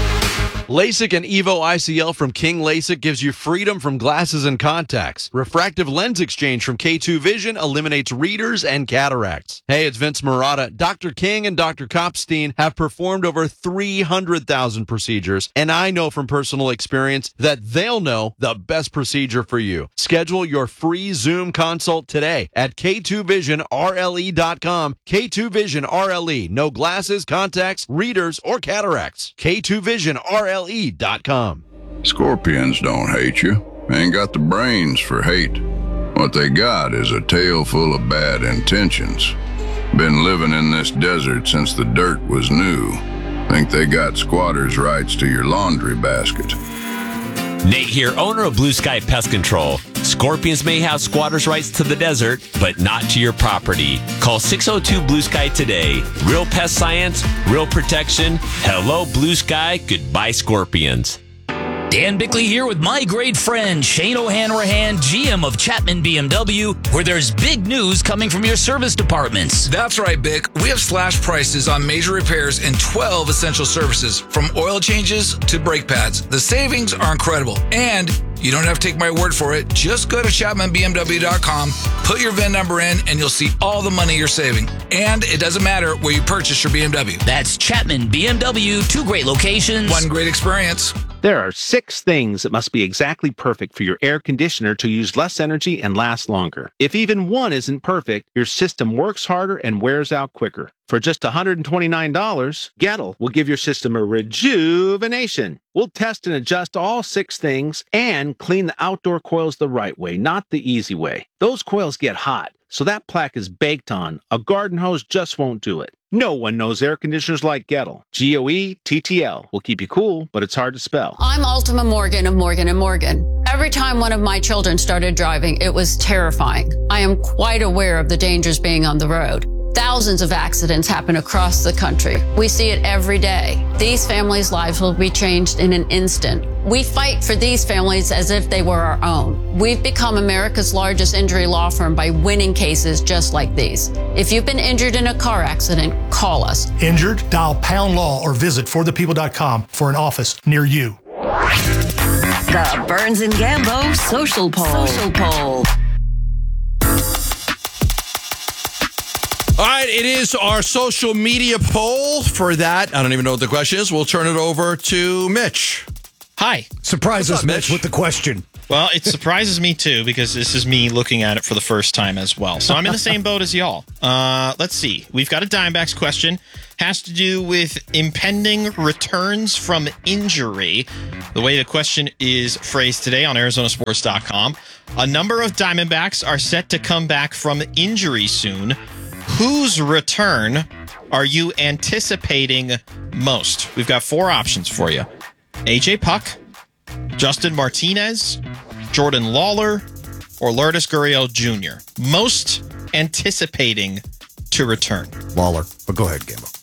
LASIK and Evo I C L from King LASIK gives you freedom from glasses and contacts. Refractive lens exchange from K two Vision eliminates readers and cataracts. Hey, it's Vince Murata. Doctor King and Doctor Kopstein have performed over three hundred thousand procedures, and I know from personal experience that they'll know the best procedure for you. Schedule your free Zoom consult today at K two vision R L E dot com. K two Vision R L E. No glasses, contacts, readers, or cataracts. K two Vision R L E dot com. Scorpions don't hate you. Ain't got the brains for hate. What they got is a tail full of bad intentions. Been living in this desert since the dirt was new. Think they got squatters' rights to your laundry basket. Nate here, owner of Blue Sky Pest Control. Scorpions may have squatters' rights to the desert, but not to your property. Call six oh two Blue Sky today. Real pest science, real protection. Hello, Blue Sky. Goodbye, Scorpions. Dan Bickley here with my great friend Shane O'Hanrahan, G M of Chapman B M W, where there's big news coming from your service departments. That's right, Bick. We have slashed prices on major repairs and twelve essential services, from oil changes to brake pads. The savings are incredible, and you don't have to take my word for it. Just go to Chapman B M W dot com, put your V I N number in, and you'll see all the money you're saving. And it doesn't matter where you purchase your B M W. That's Chapman B M W, two great locations. One great experience. There are six things that must be exactly perfect for your air conditioner to use less energy and last longer. If even one isn't perfect, your system works harder and wears out quicker. For just one hundred twenty-nine dollars, Gettle will give your system a rejuvenation. We'll test and adjust all six things and clean the outdoor coils the right way, not the easy way. Those coils get hot, so that plaque is baked on. A garden hose just won't do it. No one knows air conditioners like Gettle. G O E T T L will keep you cool, but it's hard to spell. I'm Ultima Morgan of Morgan and Morgan. Every time one of my children started driving, it was terrifying. I am quite aware of the dangers being on the road. Thousands of accidents happen across the country. We see it every day. These families' lives will be changed in an instant. We fight for these families as if they were our own. We've become America's largest injury law firm by winning cases just like these. If you've been injured in a car accident, call us. Injured? Dial pound law or visit for the people dot com for an office near you. The Burns and Gambo Social Poll. Social Poll. All right, it is our social media poll. For that, I don't even know what the question is. We'll turn it over to Mitch. Hi. Surprise us, up, Mitch, Mitch? with the question. Well, it surprises me too because this is me looking at it for the first time as well. So I'm in the same boat as y'all. Uh, let's see. We've got a Diamondbacks question. Has to do with impending returns from injury. The way the question is phrased today on Arizona Sports dot com. A number of Diamondbacks are set to come back from injury soon. Whose return are you anticipating most? We've got four options for you. A J Puck, Justin Martinez, Jordan Lawler, or Lourdes Gurriel Junior Most anticipating to return. Lawler, but go ahead, Gambo.